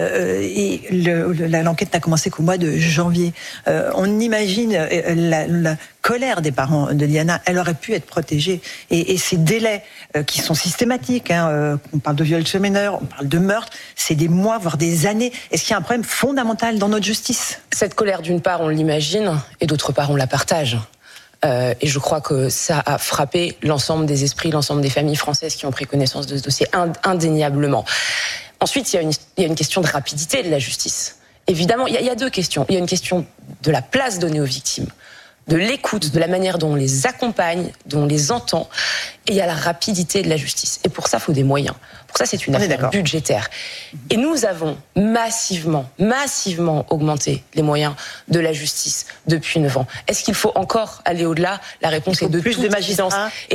Et l'enquête n'a commencé qu'au mois de janvier. On imagine la colère des parents de Liana. Elle aurait pu être protégée. Et ces délais qui sont systématiques, on parle de viol sur mineur, on parle de meurtre, c'est des mois, voire des années. Est-ce qu'il y a un problème fondamental dans notre justice ? Cette colère, d'une part, on l'imagine, et d'autre part, on la partage. Et je crois que ça a frappé l'ensemble des esprits, l'ensemble des familles françaises qui ont pris connaissance de ce dossier, indéniablement. Ensuite, il y a une question de rapidité de la justice. Évidemment, il y a 2 questions. Il y a une question de la place donnée aux victimes, de l'écoute, de la manière dont on les accompagne, dont on les entend, et il y a la rapidité de la justice. Et pour ça, il faut des moyens. Pour ça, c'est une affaire budgétaire. Et nous avons massivement augmenté les moyens de la justice depuis 9 ans. Est-ce qu'il faut encore aller au-delà ? La réponse est de toute évidence. Et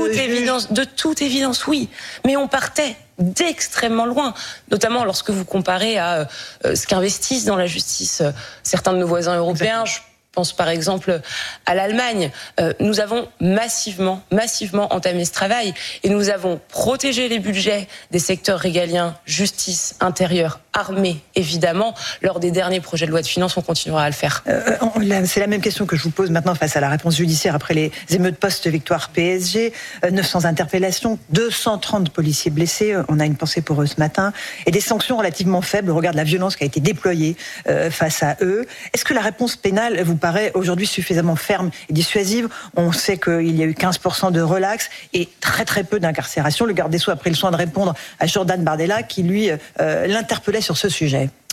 de toute évidence, oui. Mais on partait d'extrêmement loin, notamment lorsque vous comparez à ce qu'investissent dans la justice certains de nos voisins européens. Je pense par exemple à l'Allemagne. Nous avons massivement entamé ce travail et nous avons protégé les budgets des secteurs régaliens, justice, intérieur, armée, évidemment. Lors des derniers projets de loi de finances, on continuera à le faire. C'est la même question que je vous pose maintenant face à la réponse judiciaire après les émeutes post-victoire PSG. 900 interpellations, 230 policiers blessés. On a une pensée pour eux ce matin. Et des sanctions relativement faibles au regard de la violence qui a été déployée face à eux. Est-ce que la réponse pénale vous paraît aujourd'hui suffisamment ferme et dissuasive ? On sait qu'il y a eu 15% de relax et très peu d'incarcération. Le garde des Sceaux a pris le soin de répondre à Jordan Bardella qui, lui, l'interpellait sur ce sujet.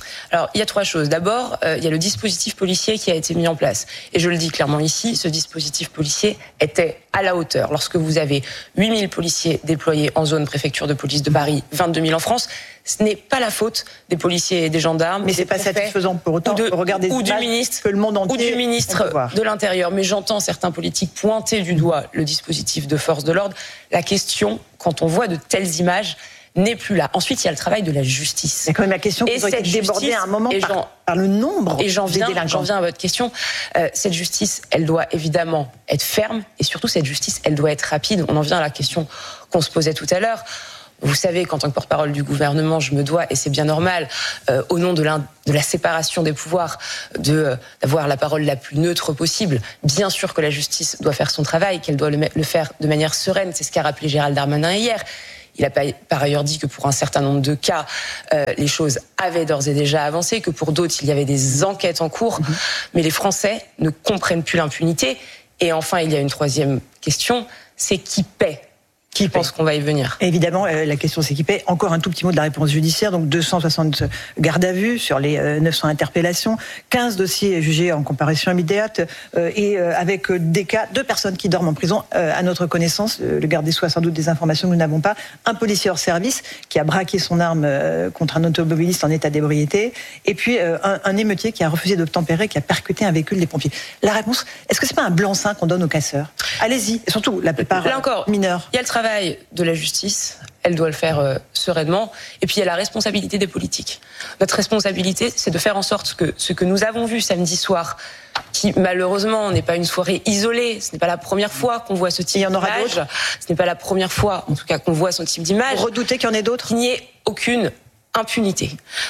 Alors, il y a 3 choses. D'abord, il y a le dispositif policier qui a été mis en place. Et je le dis clairement ici, ce dispositif policier était à la hauteur. Lorsque vous avez 8000 policiers déployés en zone préfecture de police de Paris, 22 000 en France, ce n'est pas la faute des policiers et des gendarmes. Mais c'est pas satisfaisant pour autant. Regardez ou du ministre, que le monde entier, ou du ministre de l'Intérieur. Mais j'entends certains politiques pointer du doigt le dispositif de force de l'ordre. La question, quand on voit de telles images, n'est plus là. Ensuite, il y a le travail de la justice. C'est quand même la question qui doit être débordée à un moment par le nombre et j'en des délinquants. J'en viens à votre question. Cette justice, elle doit évidemment être ferme et surtout, cette justice, elle doit être rapide. On en vient à la question qu'on se posait tout à l'heure. Vous savez qu'en tant que porte-parole du gouvernement, je me dois, et c'est bien normal, au nom de la séparation des pouvoirs, d'avoir la parole la plus neutre possible. Bien sûr que la justice doit faire son travail, qu'elle doit le faire de manière sereine. C'est ce qu'a rappelé Gérald Darmanin hier. Il a par ailleurs dit que pour un certain nombre de cas, les choses avaient d'ores et déjà avancé, que pour d'autres, il y avait des enquêtes en cours. Mais les Français ne comprennent plus l'impunité. Et enfin, il y a une 3e question, c'est qui paie ? Qui pense qu'on va y venir ? Évidemment, la question c'est qui paie. Encore un tout petit mot de la réponse judiciaire. Donc 260 gardes à vue sur les 900 interpellations, 15 dossiers jugés en comparution immédiate et avec des cas, 2 personnes qui dorment en prison à notre connaissance. Le garde des Sceaux a sans doute des informations que nous n'avons pas. Un policier hors service qui a braqué son arme contre un automobiliste en état d'ébriété. Et puis un émeutier qui a refusé d'obtempérer, qui a percuté un véhicule des pompiers. La réponse, est-ce que c'est pas un blanc-seing qu'on donne aux casseurs ? Allez-y, et surtout la plupart là encore, mineurs. Il y a le travail de la justice, elle doit le faire sereinement, et puis il y a la responsabilité des politiques. Notre responsabilité, c'est de faire en sorte que ce que nous avons vu samedi soir, qui malheureusement n'est pas une soirée isolée, ce n'est pas la première fois qu'on voit ce type d'image, ce n'est pas la première fois en tout cas qu'on voit ce type d'image. Vous redoutez qu'il y en ait d'autres ? Qu'il n'y ait aucune impunité.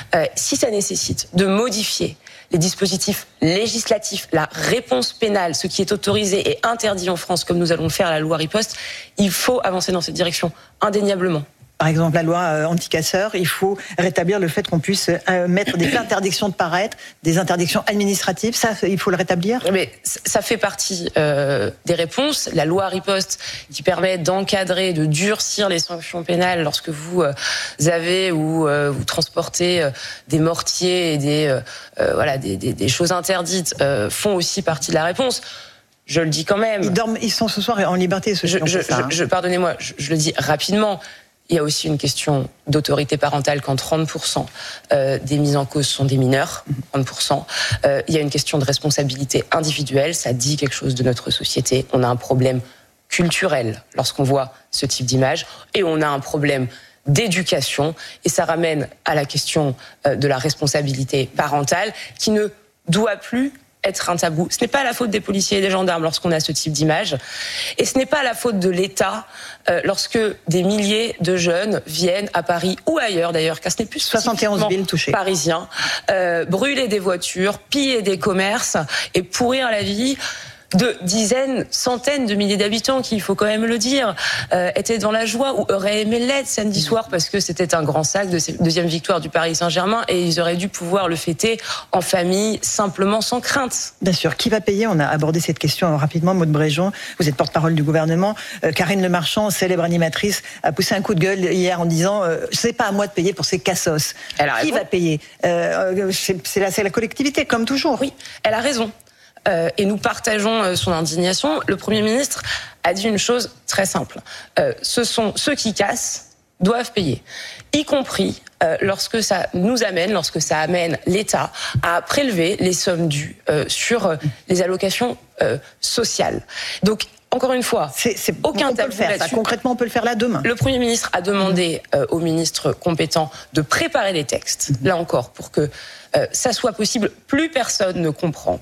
Si ça nécessite de modifier les dispositifs législatifs, la réponse pénale, ce qui est autorisé et interdit en France, comme nous allons le faire à la loi Riposte, il faut avancer dans cette direction, indéniablement. Par exemple, la loi anti-casseurs, il faut rétablir le fait qu'on puisse mettre des interdictions de paraître, des interdictions administratives. Ça, il faut le rétablir. Mais ça fait partie des réponses. La loi Riposte qui permet d'encadrer, de durcir les sanctions pénales lorsque vous avez ou vous transportez des mortiers et des choses interdites font aussi partie de la réponse. Je le dis quand même. Ils sont ce soir en liberté, ceux qui ont fait ça. Pardonnez-moi, je le dis rapidement. Il y a aussi une question d'autorité parentale quand 30% des mises en cause sont des mineurs, 30%. Il y a une question de responsabilité individuelle, ça dit quelque chose de notre société. On a un problème culturel lorsqu'on voit ce type d'image et on a un problème d'éducation et ça ramène à la question de la responsabilité parentale qui ne doit plus être un tabou. Ce n'est pas la faute des policiers et des gendarmes lorsqu'on a ce type d'image. Et ce n'est pas la faute de l'État lorsque des milliers de jeunes viennent à Paris ou ailleurs d'ailleurs, car ce n'est plus 71 villes touchées. Parisiens, brûler des voitures, piller des commerces et pourrir la vie de dizaines, centaines de milliers d'habitants qui, il faut quand même le dire, étaient dans la joie ou auraient aimé l'être samedi soir parce que c'était un grand sac de deuxième victoire du Paris Saint-Germain et ils auraient dû pouvoir le fêter en famille, simplement, sans crainte. Bien sûr. Qui va payer ? On a abordé cette question rapidement. Maude Bréjon, vous êtes porte-parole du gouvernement. Karine Le Marchand, célèbre animatrice, a poussé un coup de gueule hier en disant c'est pas à moi de payer pour ces cassos. Qui va payer ? C'est la collectivité, comme toujours. Oui, elle a raison. Et nous partageons son indignation. Le Premier ministre a dit une chose très simple. Ce sont ceux qui cassent doivent payer, y compris lorsque ça amène l'État à prélever les sommes dues sur les allocations sociales. Donc, encore une fois, aucun tabou là-dessus. Concrètement, on peut le faire là demain. Le Premier ministre a demandé aux ministres compétents de préparer les textes, là encore, pour que ça soit possible. Plus personne ne comprend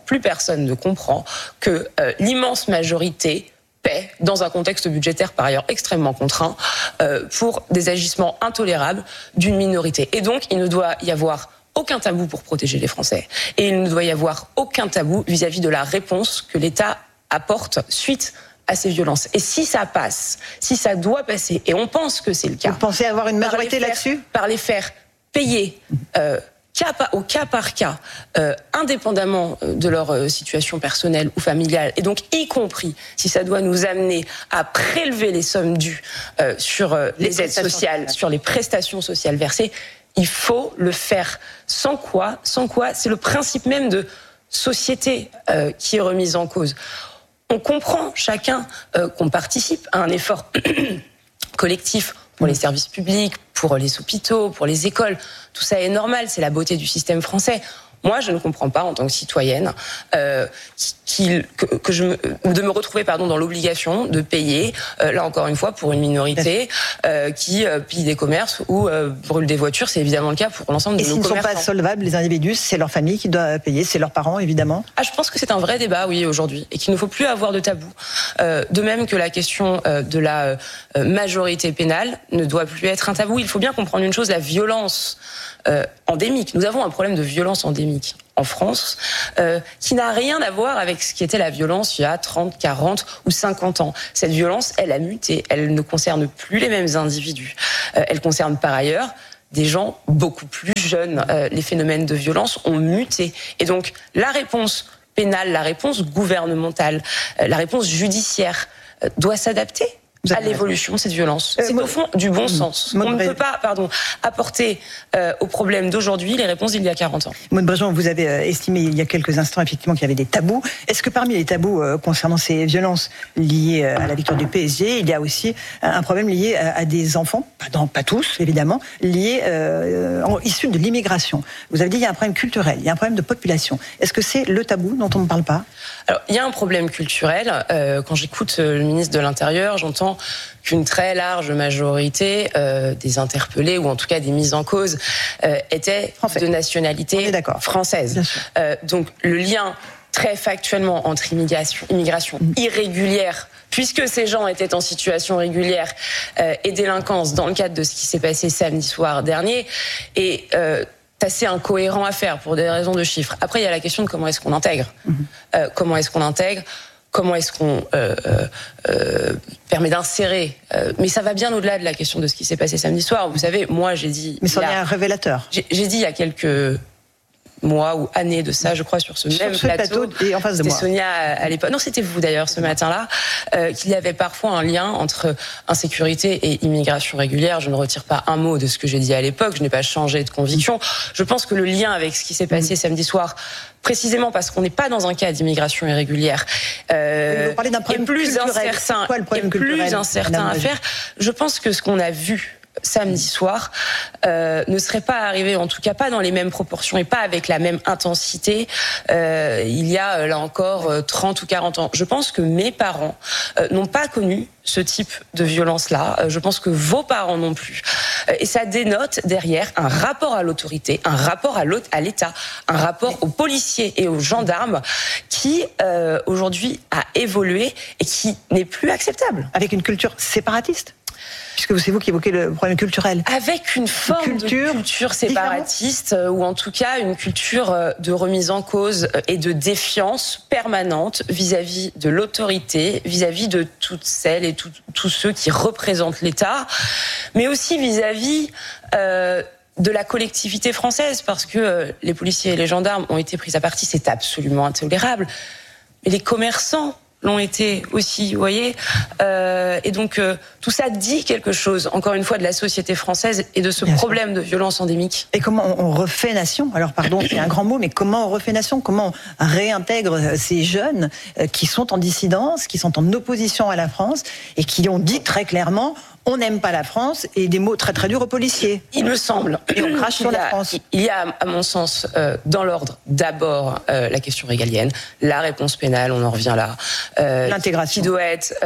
que l'immense majorité paie dans un contexte budgétaire par ailleurs extrêmement contraint pour des agissements intolérables d'une minorité. Et donc, il ne doit y avoir aucun tabou pour protéger les Français. Et il ne doit y avoir aucun tabou vis-à-vis de la réponse que l'État apporte suite à ces violences. Et si ça passe, si ça doit passer, et on pense que c'est le cas... Vous pensez avoir une majorité là-dessus ? Par les faire payer au cas par cas, indépendamment de leur situation personnelle ou familiale, et donc y compris si ça doit nous amener à prélever les sommes dues sur les aides sociales, sur les prestations sociales versées, Il faut le faire. Sans quoi, c'est le principe même de société qui est remis en cause. On comprend chacun qu'on participe à un effort collectif pour les services publics, pour les hôpitaux, pour les écoles. Tout ça est normal, c'est la beauté du système français. Moi, je ne comprends pas, en tant que citoyenne, de me retrouver dans l'obligation de payer, là encore une fois, pour une minorité qui pille des commerces ou brûle des voitures. C'est évidemment le cas pour l'ensemble de nos commerçants. Et s'ils ne sont pas solvables, les individus, c'est leur famille qui doit payer, c'est leurs parents, évidemment. Je pense que c'est un vrai débat, oui, aujourd'hui, et qu'il ne faut plus avoir de tabou. De même que la question de la majorité pénale ne doit plus être un tabou. Il faut bien comprendre une chose, la violence endémique. Nous avons un problème de violence endémique en France qui n'a rien à voir avec ce qui était la violence il y a 30, 40 ou 50 ans. Cette violence, elle a muté. Elle ne concerne plus les mêmes individus. Elle concerne par ailleurs des gens beaucoup plus jeunes. Les phénomènes de violence ont muté. Et donc, la réponse pénale, la réponse gouvernementale, la réponse judiciaire doit s'adapter à l'évolution de cette violence. C'est au fond du bon sens. On ne peut pas apporter aux problèmes d'aujourd'hui les réponses d'il y a 40 ans. Maude Bréjon, vous avez estimé il y a quelques instants effectivement qu'il y avait des tabous. Est-ce que parmi les tabous concernant ces violences liées à la victoire du PSG, il y a aussi un problème lié à des enfants, pas tous évidemment, liés issus de l'immigration? Vous avez dit qu'il y a un problème culturel, il y a un problème de population. Est-ce que c'est le tabou dont on ne parle pas? Alors, il y a un problème culturel. Quand j'écoute le ministre de l'Intérieur, j'entends qu'une très large majorité des interpellés, ou en tout cas des mises en cause, étaient de nationalité française. Donc le lien très factuellement entre immigration irrégulière, puisque ces gens étaient en situation régulière, et délinquance dans le cadre de ce qui s'est passé samedi soir dernier, est assez incohérent à faire pour des raisons de chiffres. Après, il y a la question de comment est-ce qu'on intègre. Comment est-ce qu'on permet d'insérer. Mais ça va bien au-delà de la question de ce qui s'est passé samedi soir. Vous savez, moi j'ai dit... Mais ça en est un révélateur. J'ai dit il y a quelques mois ou années de ça, je crois, sur ce même plateau. Et en face de moi. C'était Sonia à l'époque. Non, c'était vous d'ailleurs ce matin-là, qu'il y avait parfois un lien entre insécurité et immigration régulière. Je ne retire pas un mot de ce que j'ai dit à l'époque. Je n'ai pas changé de conviction. Je pense que le lien avec ce qui s'est passé samedi soir, précisément parce qu'on n'est pas dans un cas d'immigration irrégulière, est plus incertain à faire. Je pense que ce qu'on a vu samedi soir ne serait pas arrivé, en tout cas pas dans les mêmes proportions et pas avec la même intensité il y a là encore 30 ou 40 ans. Je pense que mes parents n'ont pas connu ce type de violence-là. Je pense que vos parents non plus. Et ça dénote derrière un rapport à l'autorité, un rapport à l'État, un rapport aux policiers et aux gendarmes qui aujourd'hui a évolué et qui n'est plus acceptable. Avec une culture séparatiste ? Puisque c'est vous qui évoquez le problème culturel. Avec une forme de culture séparatiste, ou en tout cas une culture de remise en cause et de défiance permanente vis-à-vis de l'autorité, vis-à-vis de toutes celles et tous ceux qui représentent l'État, mais aussi vis-à-vis de la collectivité française, parce que les policiers et les gendarmes ont été pris à partie, c'est absolument intolérable. Mais les commerçants l'ont été aussi, vous voyez. Et donc, tout ça dit quelque chose, encore une fois, de la société française et de ce problème de violence endémique. Et comment on refait nation ? Alors, pardon, c'est un grand mot, mais comment on refait nation ? Comment on réintègre ces jeunes qui sont en dissidence, qui sont en opposition à la France et qui ont dit très clairement... On n'aime pas la France, et des mots très très durs aux policiers. Il me semble. Et on crache sur la France. Il y a, à mon sens, dans l'ordre, d'abord la question régalienne, la réponse pénale, on en revient là. L'intégration. Qui doit être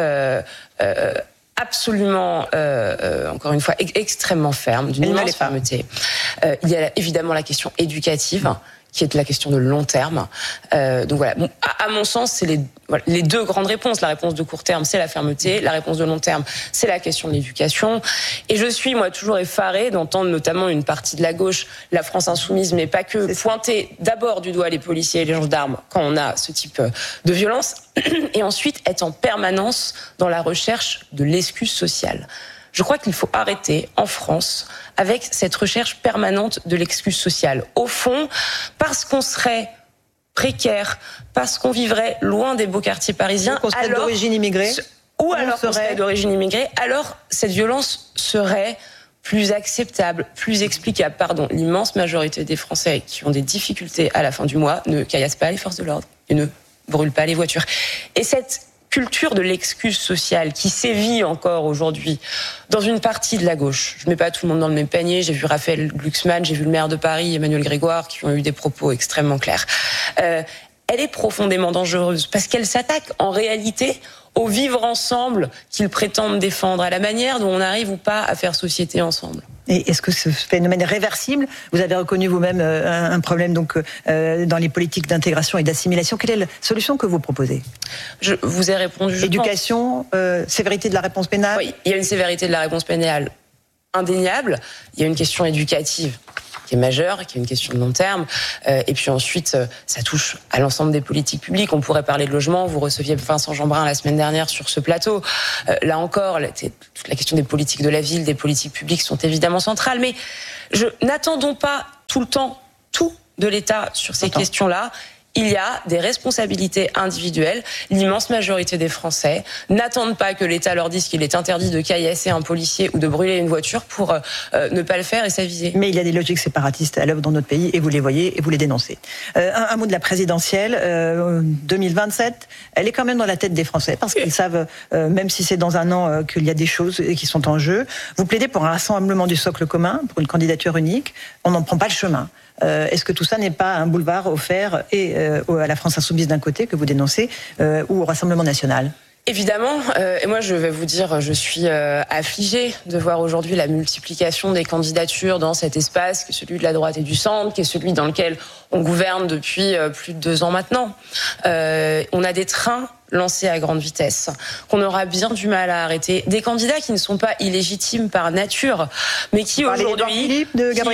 absolument, encore une fois, extrêmement ferme, d'une immense fermeté. Il y a évidemment la question éducative, qui est la question de long terme. Donc voilà, à mon sens, c'est les deux grandes réponses. La réponse de court terme, c'est la fermeté. La réponse de long terme, c'est la question de l'éducation. Et je suis, moi, toujours effarée d'entendre notamment une partie de la gauche, la France insoumise, mais pas que, pointer d'abord du doigt les policiers et les gendarmes quand on a ce type de violence, et ensuite être en permanence dans la recherche de l'excuse sociale. Je crois qu'il faut arrêter en France avec cette recherche permanente de l'excuse sociale. Au fond, parce qu'on serait précaire, parce qu'on vivrait loin des beaux quartiers parisiens, qu'on serait d'origine immigrée, ou alors qu'on serait d'origine immigrée, alors cette violence serait plus acceptable, plus explicable. L'immense majorité des Français qui ont des difficultés à la fin du mois ne caillassent pas les forces de l'ordre et ne brûlent pas les voitures. Et cette culture de l'excuse sociale qui sévit encore aujourd'hui dans une partie de la gauche. Je ne mets pas tout le monde dans le même panier. J'ai vu Raphaël Glucksmann, j'ai vu le maire de Paris, Emmanuel Grégoire, qui ont eu des propos extrêmement clairs. Elle est profondément dangereuse parce qu'elle s'attaque en réalité au vivre ensemble qu'ils prétendent défendre, à la manière dont on arrive ou pas à faire société ensemble. Et est-ce que ce phénomène est réversible ? Vous avez reconnu vous-même un problème dans les politiques d'intégration et d'assimilation. Quelle est la solution que vous proposez ? Je vous ai répondu. Éducation, sévérité de la réponse pénale ? Oui, il y a une sévérité de la réponse pénale indéniable. Il y a une question éducative qui est majeure, qui est une question de long terme. Et puis ensuite, ça touche à l'ensemble des politiques publiques. On pourrait parler de logement. Vous receviez Vincent Jeanbrun la semaine dernière sur ce plateau. Là encore, toute la question des politiques de la ville, des politiques publiques sont évidemment centrales. Mais n'attendons pas tout le temps tout de l'État sur ces questions-là. Il y a des responsabilités individuelles. L'immense majorité des Français n'attendent pas que l'État leur dise qu'il est interdit de caillasser un policier ou de brûler une voiture pour ne pas le faire et s'aviser. Mais il y a des logiques séparatistes à l'œuvre dans notre pays et vous les voyez et vous les dénoncez. Un mot de la présidentielle. 2027, elle est quand même dans la tête des Français parce qu'ils savent, même si c'est dans un an, qu'il y a des choses qui sont en jeu. Vous plaidez pour un rassemblement du socle commun, pour une candidature unique. On n'en prend pas le chemin. Est-ce que tout ça n'est pas un boulevard offert et à la France insoumise d'un côté que vous dénoncez ou au Rassemblement national ? Évidemment, et moi je vais vous dire, je suis affligée de voir aujourd'hui la multiplication des candidatures dans cet espace, qui est celui de la droite et du centre, qui est celui dans lequel on gouverne depuis plus de 2 ans maintenant. On a des trains lancés à grande vitesse, qu'on aura bien du mal à arrêter. Des candidats qui ne sont pas illégitimes par nature, mais qui aujourd'hui,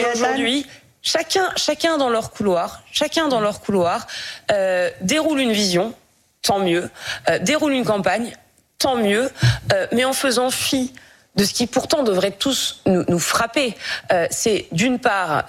chacun dans leur couloir, déroule une vision, tant mieux, déroule une campagne, tant mieux, mais en faisant fi de ce qui pourtant devrait tous nous frapper. C'est d'une part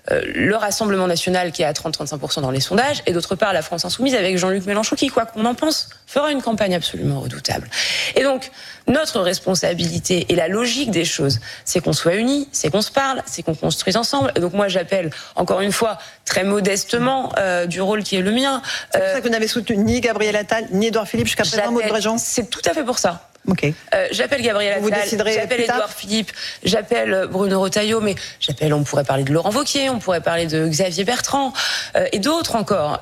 le Rassemblement national qui est à 30-35% dans les sondages, et d'autre part la France insoumise avec Jean-Luc Mélenchon qui, quoi qu'on en pense, fera une campagne absolument redoutable. Et donc, notre responsabilité et la logique des choses, c'est qu'on soit unis, c'est qu'on se parle, c'est qu'on construise ensemble. Et donc moi, j'appelle, encore une fois, très modestement, du rôle qui est le mien. C'est pour ça que vous n'avez soutenu ni Gabriel Attal, ni Édouard Philippe jusqu'à présent, Maud Bréjon ? C'est tout à fait pour ça. Okay. J'appelle Gabriel Attal, j'appelle Édouard Philippe, j'appelle Bruno Retailleau, mais on pourrait parler de Laurent Wauquiez, on pourrait parler de Xavier Bertrand et d'autres encore,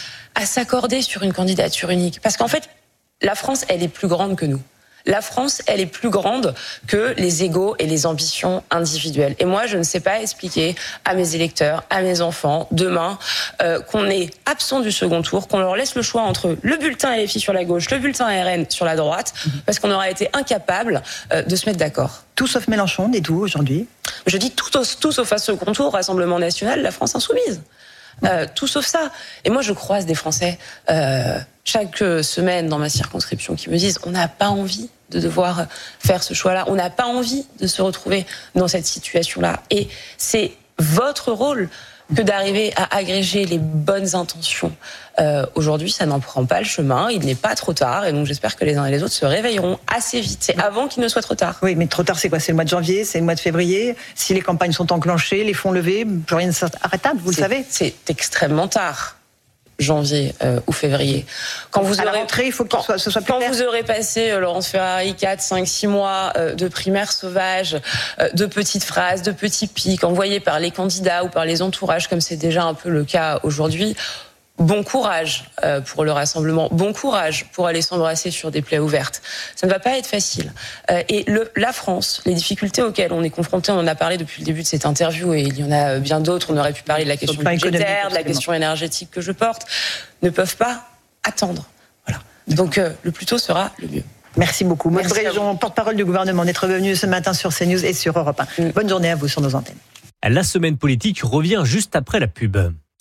à s'accorder sur une candidature unique. Parce qu'en fait, la France, elle est plus grande que nous. La France, elle est plus grande que les égos et les ambitions individuelles. Et moi, je ne sais pas expliquer à mes électeurs, à mes enfants, demain, qu'on est absent du second tour, qu'on leur laisse le choix entre le bulletin LFI sur la gauche, le bulletin RN sur la droite, parce qu'on aura été incapable de se mettre d'accord. Tout sauf Mélenchon, dites-vous aujourd'hui ? Je dis tout sauf à ce second tour, Rassemblement national, la France insoumise. Tout sauf ça. Et moi, je croise des Français chaque semaine dans ma circonscription qui me disent on n'a pas envie de devoir faire ce choix-là, on n'a pas envie de se retrouver dans cette situation-là. Et c'est votre rôle que d'arriver à agréger les bonnes intentions. Aujourd'hui, ça n'en prend pas le chemin, il n'est pas trop tard, et donc j'espère que les uns et les autres se réveilleront assez vite. C'est avant qu'il ne soit trop tard. Oui, mais trop tard, c'est quoi ? C'est le mois de janvier, c'est le mois de février. Si les campagnes sont enclenchées, les fonds levés, plus rien ne s'arrêtable, vous le savez. C'est extrêmement tard. Janvier ou février. Quand vous aurez, à la rentrée, il faut que ce soit plus clair. Quand vous aurez passé, Laurence Ferrari, 4, 5, 6 mois de primaire sauvage, de petites phrases, de petits pics, envoyés par les candidats ou par les entourages, comme c'est déjà un peu le cas aujourd'hui, bon courage pour le rassemblement, bon courage pour aller s'embrasser sur des plaies ouvertes. Ça ne va pas être facile. Et la France, les difficultés auxquelles on est confronté, on en a parlé depuis le début de cette interview et il y en a bien d'autres, on aurait pu parler de la question budgétaire, de la question énergétique que je porte, ne peuvent pas attendre. Voilà. Donc le plus tôt sera le mieux. Merci beaucoup. Maud Bréjon, porte-parole du gouvernement, d'être venu ce matin sur CNews et sur Europe 1. Bonne journée à vous sur nos antennes. La semaine politique revient juste après la pub.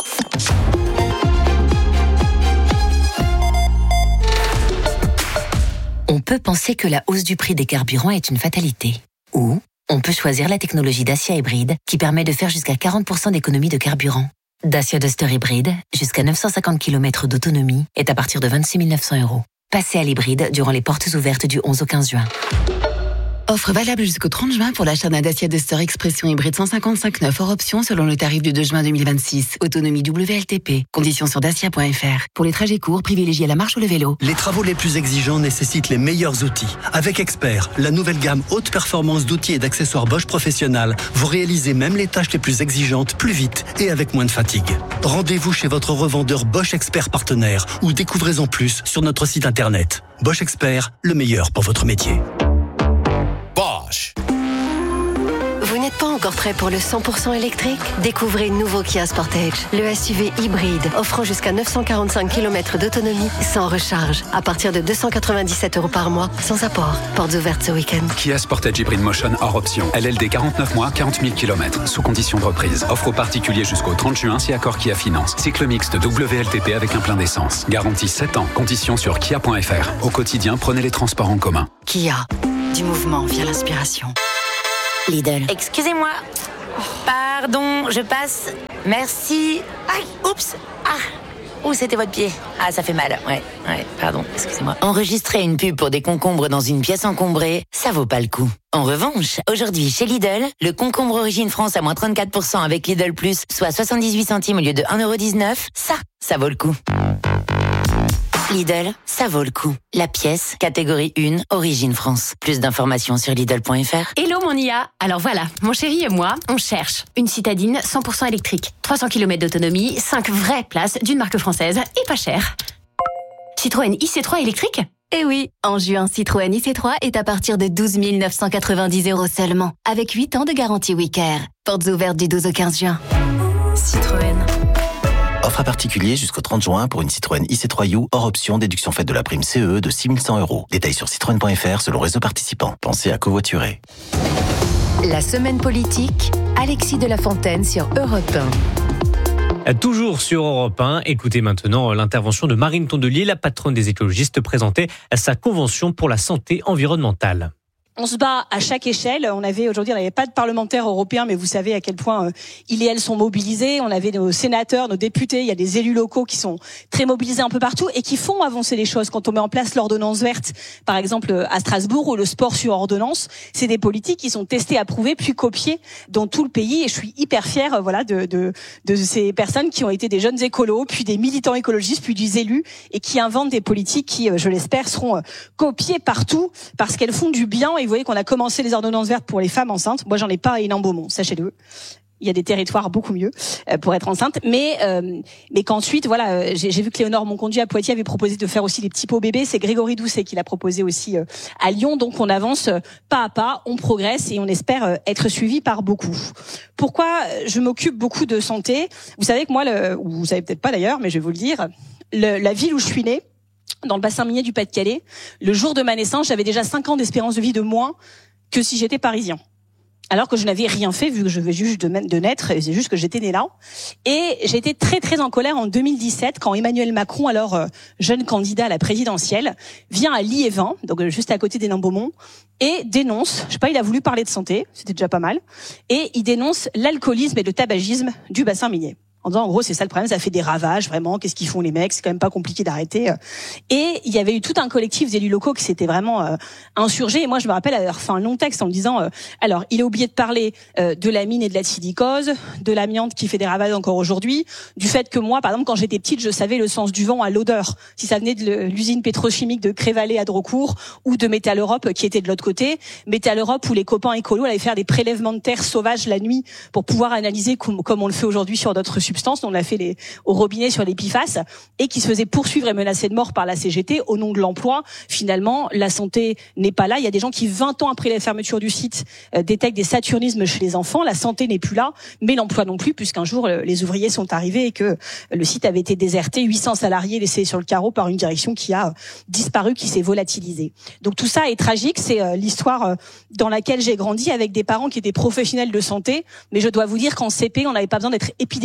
On peut penser que la hausse du prix des carburants est une fatalité. Ou on peut choisir la technologie Dacia Hybride qui permet de faire jusqu'à 40% d'économie de carburant. Dacia Duster Hybride, jusqu'à 950 km d'autonomie, est à partir de 26 900 €. Passez à l'hybride durant les portes ouvertes du 11 au 15 juin. Offre valable jusqu'au 30 juin pour l'achat d'un Dacia Duster Expression hybride 155.9 hors option selon le tarif du 2 juin 2026. Autonomie WLTP. Conditions sur dacia.fr. Pour les trajets courts, privilégiez la marche ou le vélo. Les travaux les plus exigeants nécessitent les meilleurs outils. Avec Expert, la nouvelle gamme haute performance d'outils et d'accessoires Bosch Professionnal, vous réalisez même les tâches les plus exigeantes plus vite et avec moins de fatigue. Rendez-vous chez votre revendeur Bosch Expert partenaire ou découvrez en plus sur notre site internet. Bosch Expert, le meilleur pour votre métier. Bosch. Vous n'êtes pas encore prêt pour le 100% électrique ? Découvrez nouveau Kia Sportage, le SUV hybride offrant jusqu'à 945 km d'autonomie sans recharge, à partir de 297 € par mois, sans apport. Portes ouvertes ce week-end. Kia Sportage Hybrid Motion hors option. LLD 49 mois, 40 000 km, sous condition de reprise. Offre aux particuliers jusqu'au 30 juin si accord Kia Finance. Cycle mixte WLTP avec un plein d'essence. Garantie 7 ans. Conditions sur kia.fr. Au quotidien, prenez les transports en commun. Kia, du mouvement via l'inspiration. Lidl. Excusez-moi. Pardon, je passe. Merci. Aïe, oups. Où c'était votre pied? Ah, ça fait mal. Ouais, pardon, excusez-moi. Enregistrer une pub pour des concombres dans une pièce encombrée, ça vaut pas le coup. En revanche, aujourd'hui chez Lidl, le concombre Origine France à moins 34% avec Lidl Plus, soit 78 centimes au lieu de 1,19 €, ça vaut le coup. Lidl, ça vaut le coup. La pièce, catégorie 1, Origine France. Plus d'informations sur Lidl.fr. Hello mon IA. Alors voilà, mon chéri et moi, on cherche une citadine 100% électrique. 300 km d'autonomie, 5 vraies places d'une marque française et pas cher. Citroën IC3 électrique ? Eh oui, en juin, Citroën IC3 est à partir de 12 990 € seulement, avec 8 ans de garantie WeCare. Portes ouvertes du 12 au 15 juin. Citroën. Offre à particulier jusqu'au 30 juin pour une Citroën IC3U hors option, déduction faite de la prime CE de 6 100 €. Détails sur citroën.fr selon réseau participant. Pensez à covoiturer. La semaine politique, Alexis de la Fontaine sur Europe 1. Toujours sur Europe 1, écoutez maintenant l'intervention de Marine Tondelier, la patronne des écologistes, présentait sa convention pour la santé environnementale. On se bat à chaque échelle. Aujourd'hui, on n'avait pas de parlementaires européens, mais vous savez à quel point ils et elles sont mobilisés. On avait nos sénateurs, nos députés. Il y a des élus locaux qui sont très mobilisés un peu partout et qui font avancer les choses. Quand on met en place l'ordonnance verte, par exemple à Strasbourg, ou le sport sur ordonnance, c'est des politiques qui sont testées, approuvées, puis copiées dans tout le pays. Et je suis hyper fière, de ces personnes qui ont été des jeunes écolos, puis des militants écologistes, puis des élus, et qui inventent des politiques qui, je l'espère, seront copiées partout parce qu'elles font du bien. Et vous voyez qu'on a commencé les ordonnances vertes pour les femmes enceintes. Moi, j'en ai pas à Hénin-Beaumont, sachez-le. Il y a des territoires beaucoup mieux pour être enceinte, mais qu'ensuite, j'ai vu que Léonore Monconduit à Poitiers avait proposé de faire aussi des petits pots bébés. C'est Grégory Doucet qui l'a proposé aussi à Lyon. Donc, on avance pas à pas, on progresse et on espère être suivi par beaucoup. Pourquoi je m'occupe beaucoup de santé? Vous savez que moi, vous savez peut-être pas d'ailleurs, mais je vais vous le dire, la ville où je suis née, dans le bassin minier du Pas-de-Calais, le jour de ma naissance, j'avais déjà 5 ans d'espérance de vie de moins que si j'étais parisien. Alors que je n'avais rien fait, vu que je venais juste de naître, et c'est juste que j'étais née là. Et j'ai été très très en colère en 2017, quand Emmanuel Macron, alors jeune candidat à la présidentielle, vient à Liévin, donc juste à côté d'Hénin-Beaumont, et dénonce, il a voulu parler de santé, c'était déjà pas mal, et il dénonce l'alcoolisme et le tabagisme du bassin minier. En disant, en gros, c'est ça le problème, ça fait des ravages, vraiment, qu'est-ce qu'ils font les mecs, c'est quand même pas compliqué d'arrêter. Et il y avait eu tout un collectif d'élus locaux qui s'était vraiment insurgé. Et moi, je me rappelle avoir fait un long texte en me disant, alors, il a oublié de parler de la mine et de la silicose, de l'amiante qui fait des ravages encore aujourd'hui, du fait que moi, par exemple, quand j'étais petite, je savais le sens du vent à l'odeur, si ça venait de l'usine pétrochimique de Crévalais à Drocourt ou de Métal Europe qui était de l'autre côté. Métal Europe où les copains écolos allaient faire des prélèvements de terre sauvages la nuit pour pouvoir analyser comme on le fait aujourd'hui sur d'autres substances. On l'a fait au robinet sur les PFAS et qui se faisait poursuivre et menacer de mort par la CGT au nom de l'emploi. Finalement, la santé n'est pas là. Il y a des gens qui, 20 ans après la fermeture du site, détectent des saturnismes chez les enfants. La santé n'est plus là, mais l'emploi non plus, puisqu'un jour, les ouvriers sont arrivés et que le site avait été déserté, 800 salariés laissés sur le carreau par une direction qui a disparu, qui s'est volatilisée. Donc tout ça est tragique. C'est l'histoire dans laquelle j'ai grandi avec des parents qui étaient professionnels de santé. Mais je dois vous dire qu'en CP, on n'avait pas besoin d'être épidémiologiste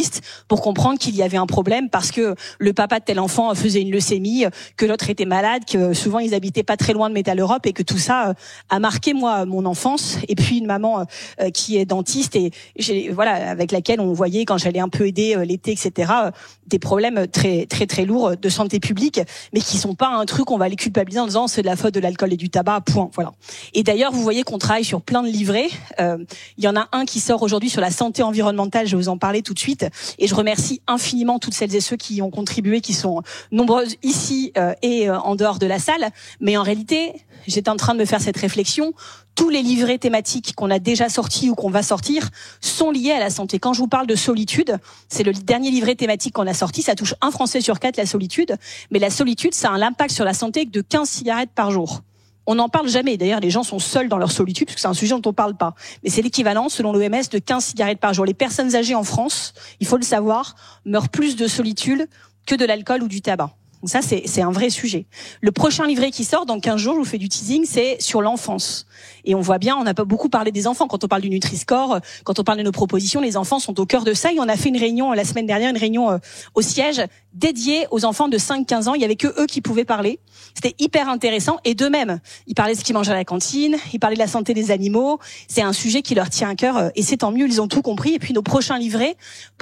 spécialistes pour comprendre qu'il y avait un problème parce que le papa de tel enfant faisait une leucémie, que l'autre était malade, que souvent ils habitaient pas très loin de Métal Europe et que tout ça a marqué moi mon enfance. Et puis une maman qui est dentiste et avec laquelle on voyait quand j'allais un peu aider l'été, etc. Des problèmes très très très lourds de santé publique, mais qui sont pas un truc on va les culpabiliser en disant c'est de la faute de l'alcool et du tabac. Point. Voilà. Et d'ailleurs vous voyez qu'on travaille sur plein de livrets. Il y en a un qui sort aujourd'hui sur la santé environnementale. Je vais vous en parler tout de suite. Et je remercie infiniment toutes celles et ceux qui ont contribué, qui sont nombreuses ici et en dehors de la salle. Mais en réalité, j'étais en train de me faire cette réflexion. Tous les livrets thématiques qu'on a déjà sortis ou qu'on va sortir sont liés à la santé. Quand je vous parle de solitude, c'est le dernier livret thématique qu'on a sorti. Ça touche 1 Français sur 4, la solitude. Mais la solitude, ça a un impact sur la santé de 15 cigarettes par jour. On n'en parle jamais. D'ailleurs, les gens sont seuls dans leur solitude parce que c'est un sujet dont on parle pas. Mais c'est l'équivalent, selon l'OMS, de 15 cigarettes par jour. Les personnes âgées en France, il faut le savoir, meurent plus de solitude que de l'alcool ou du tabac. Donc ça, c'est un vrai sujet. Le prochain livret qui sort dans 15 jours, je vous fais du teasing, c'est sur l'enfance. Et on voit bien, on n'a pas beaucoup parlé des enfants. Quand on parle du Nutri-Score, quand on parle de nos propositions, les enfants sont au cœur de ça. Et on a fait une réunion la semaine dernière, une réunion au siège dédiée aux enfants de 5-15 ans. Il y avait que eux qui pouvaient parler. C'était hyper intéressant. Et d'eux-mêmes, ils parlaient de ce qu'ils mangent à la cantine, ils parlaient de la santé des animaux. C'est un sujet qui leur tient à cœur et c'est tant mieux, ils ont tout compris. Et puis nos prochains livrets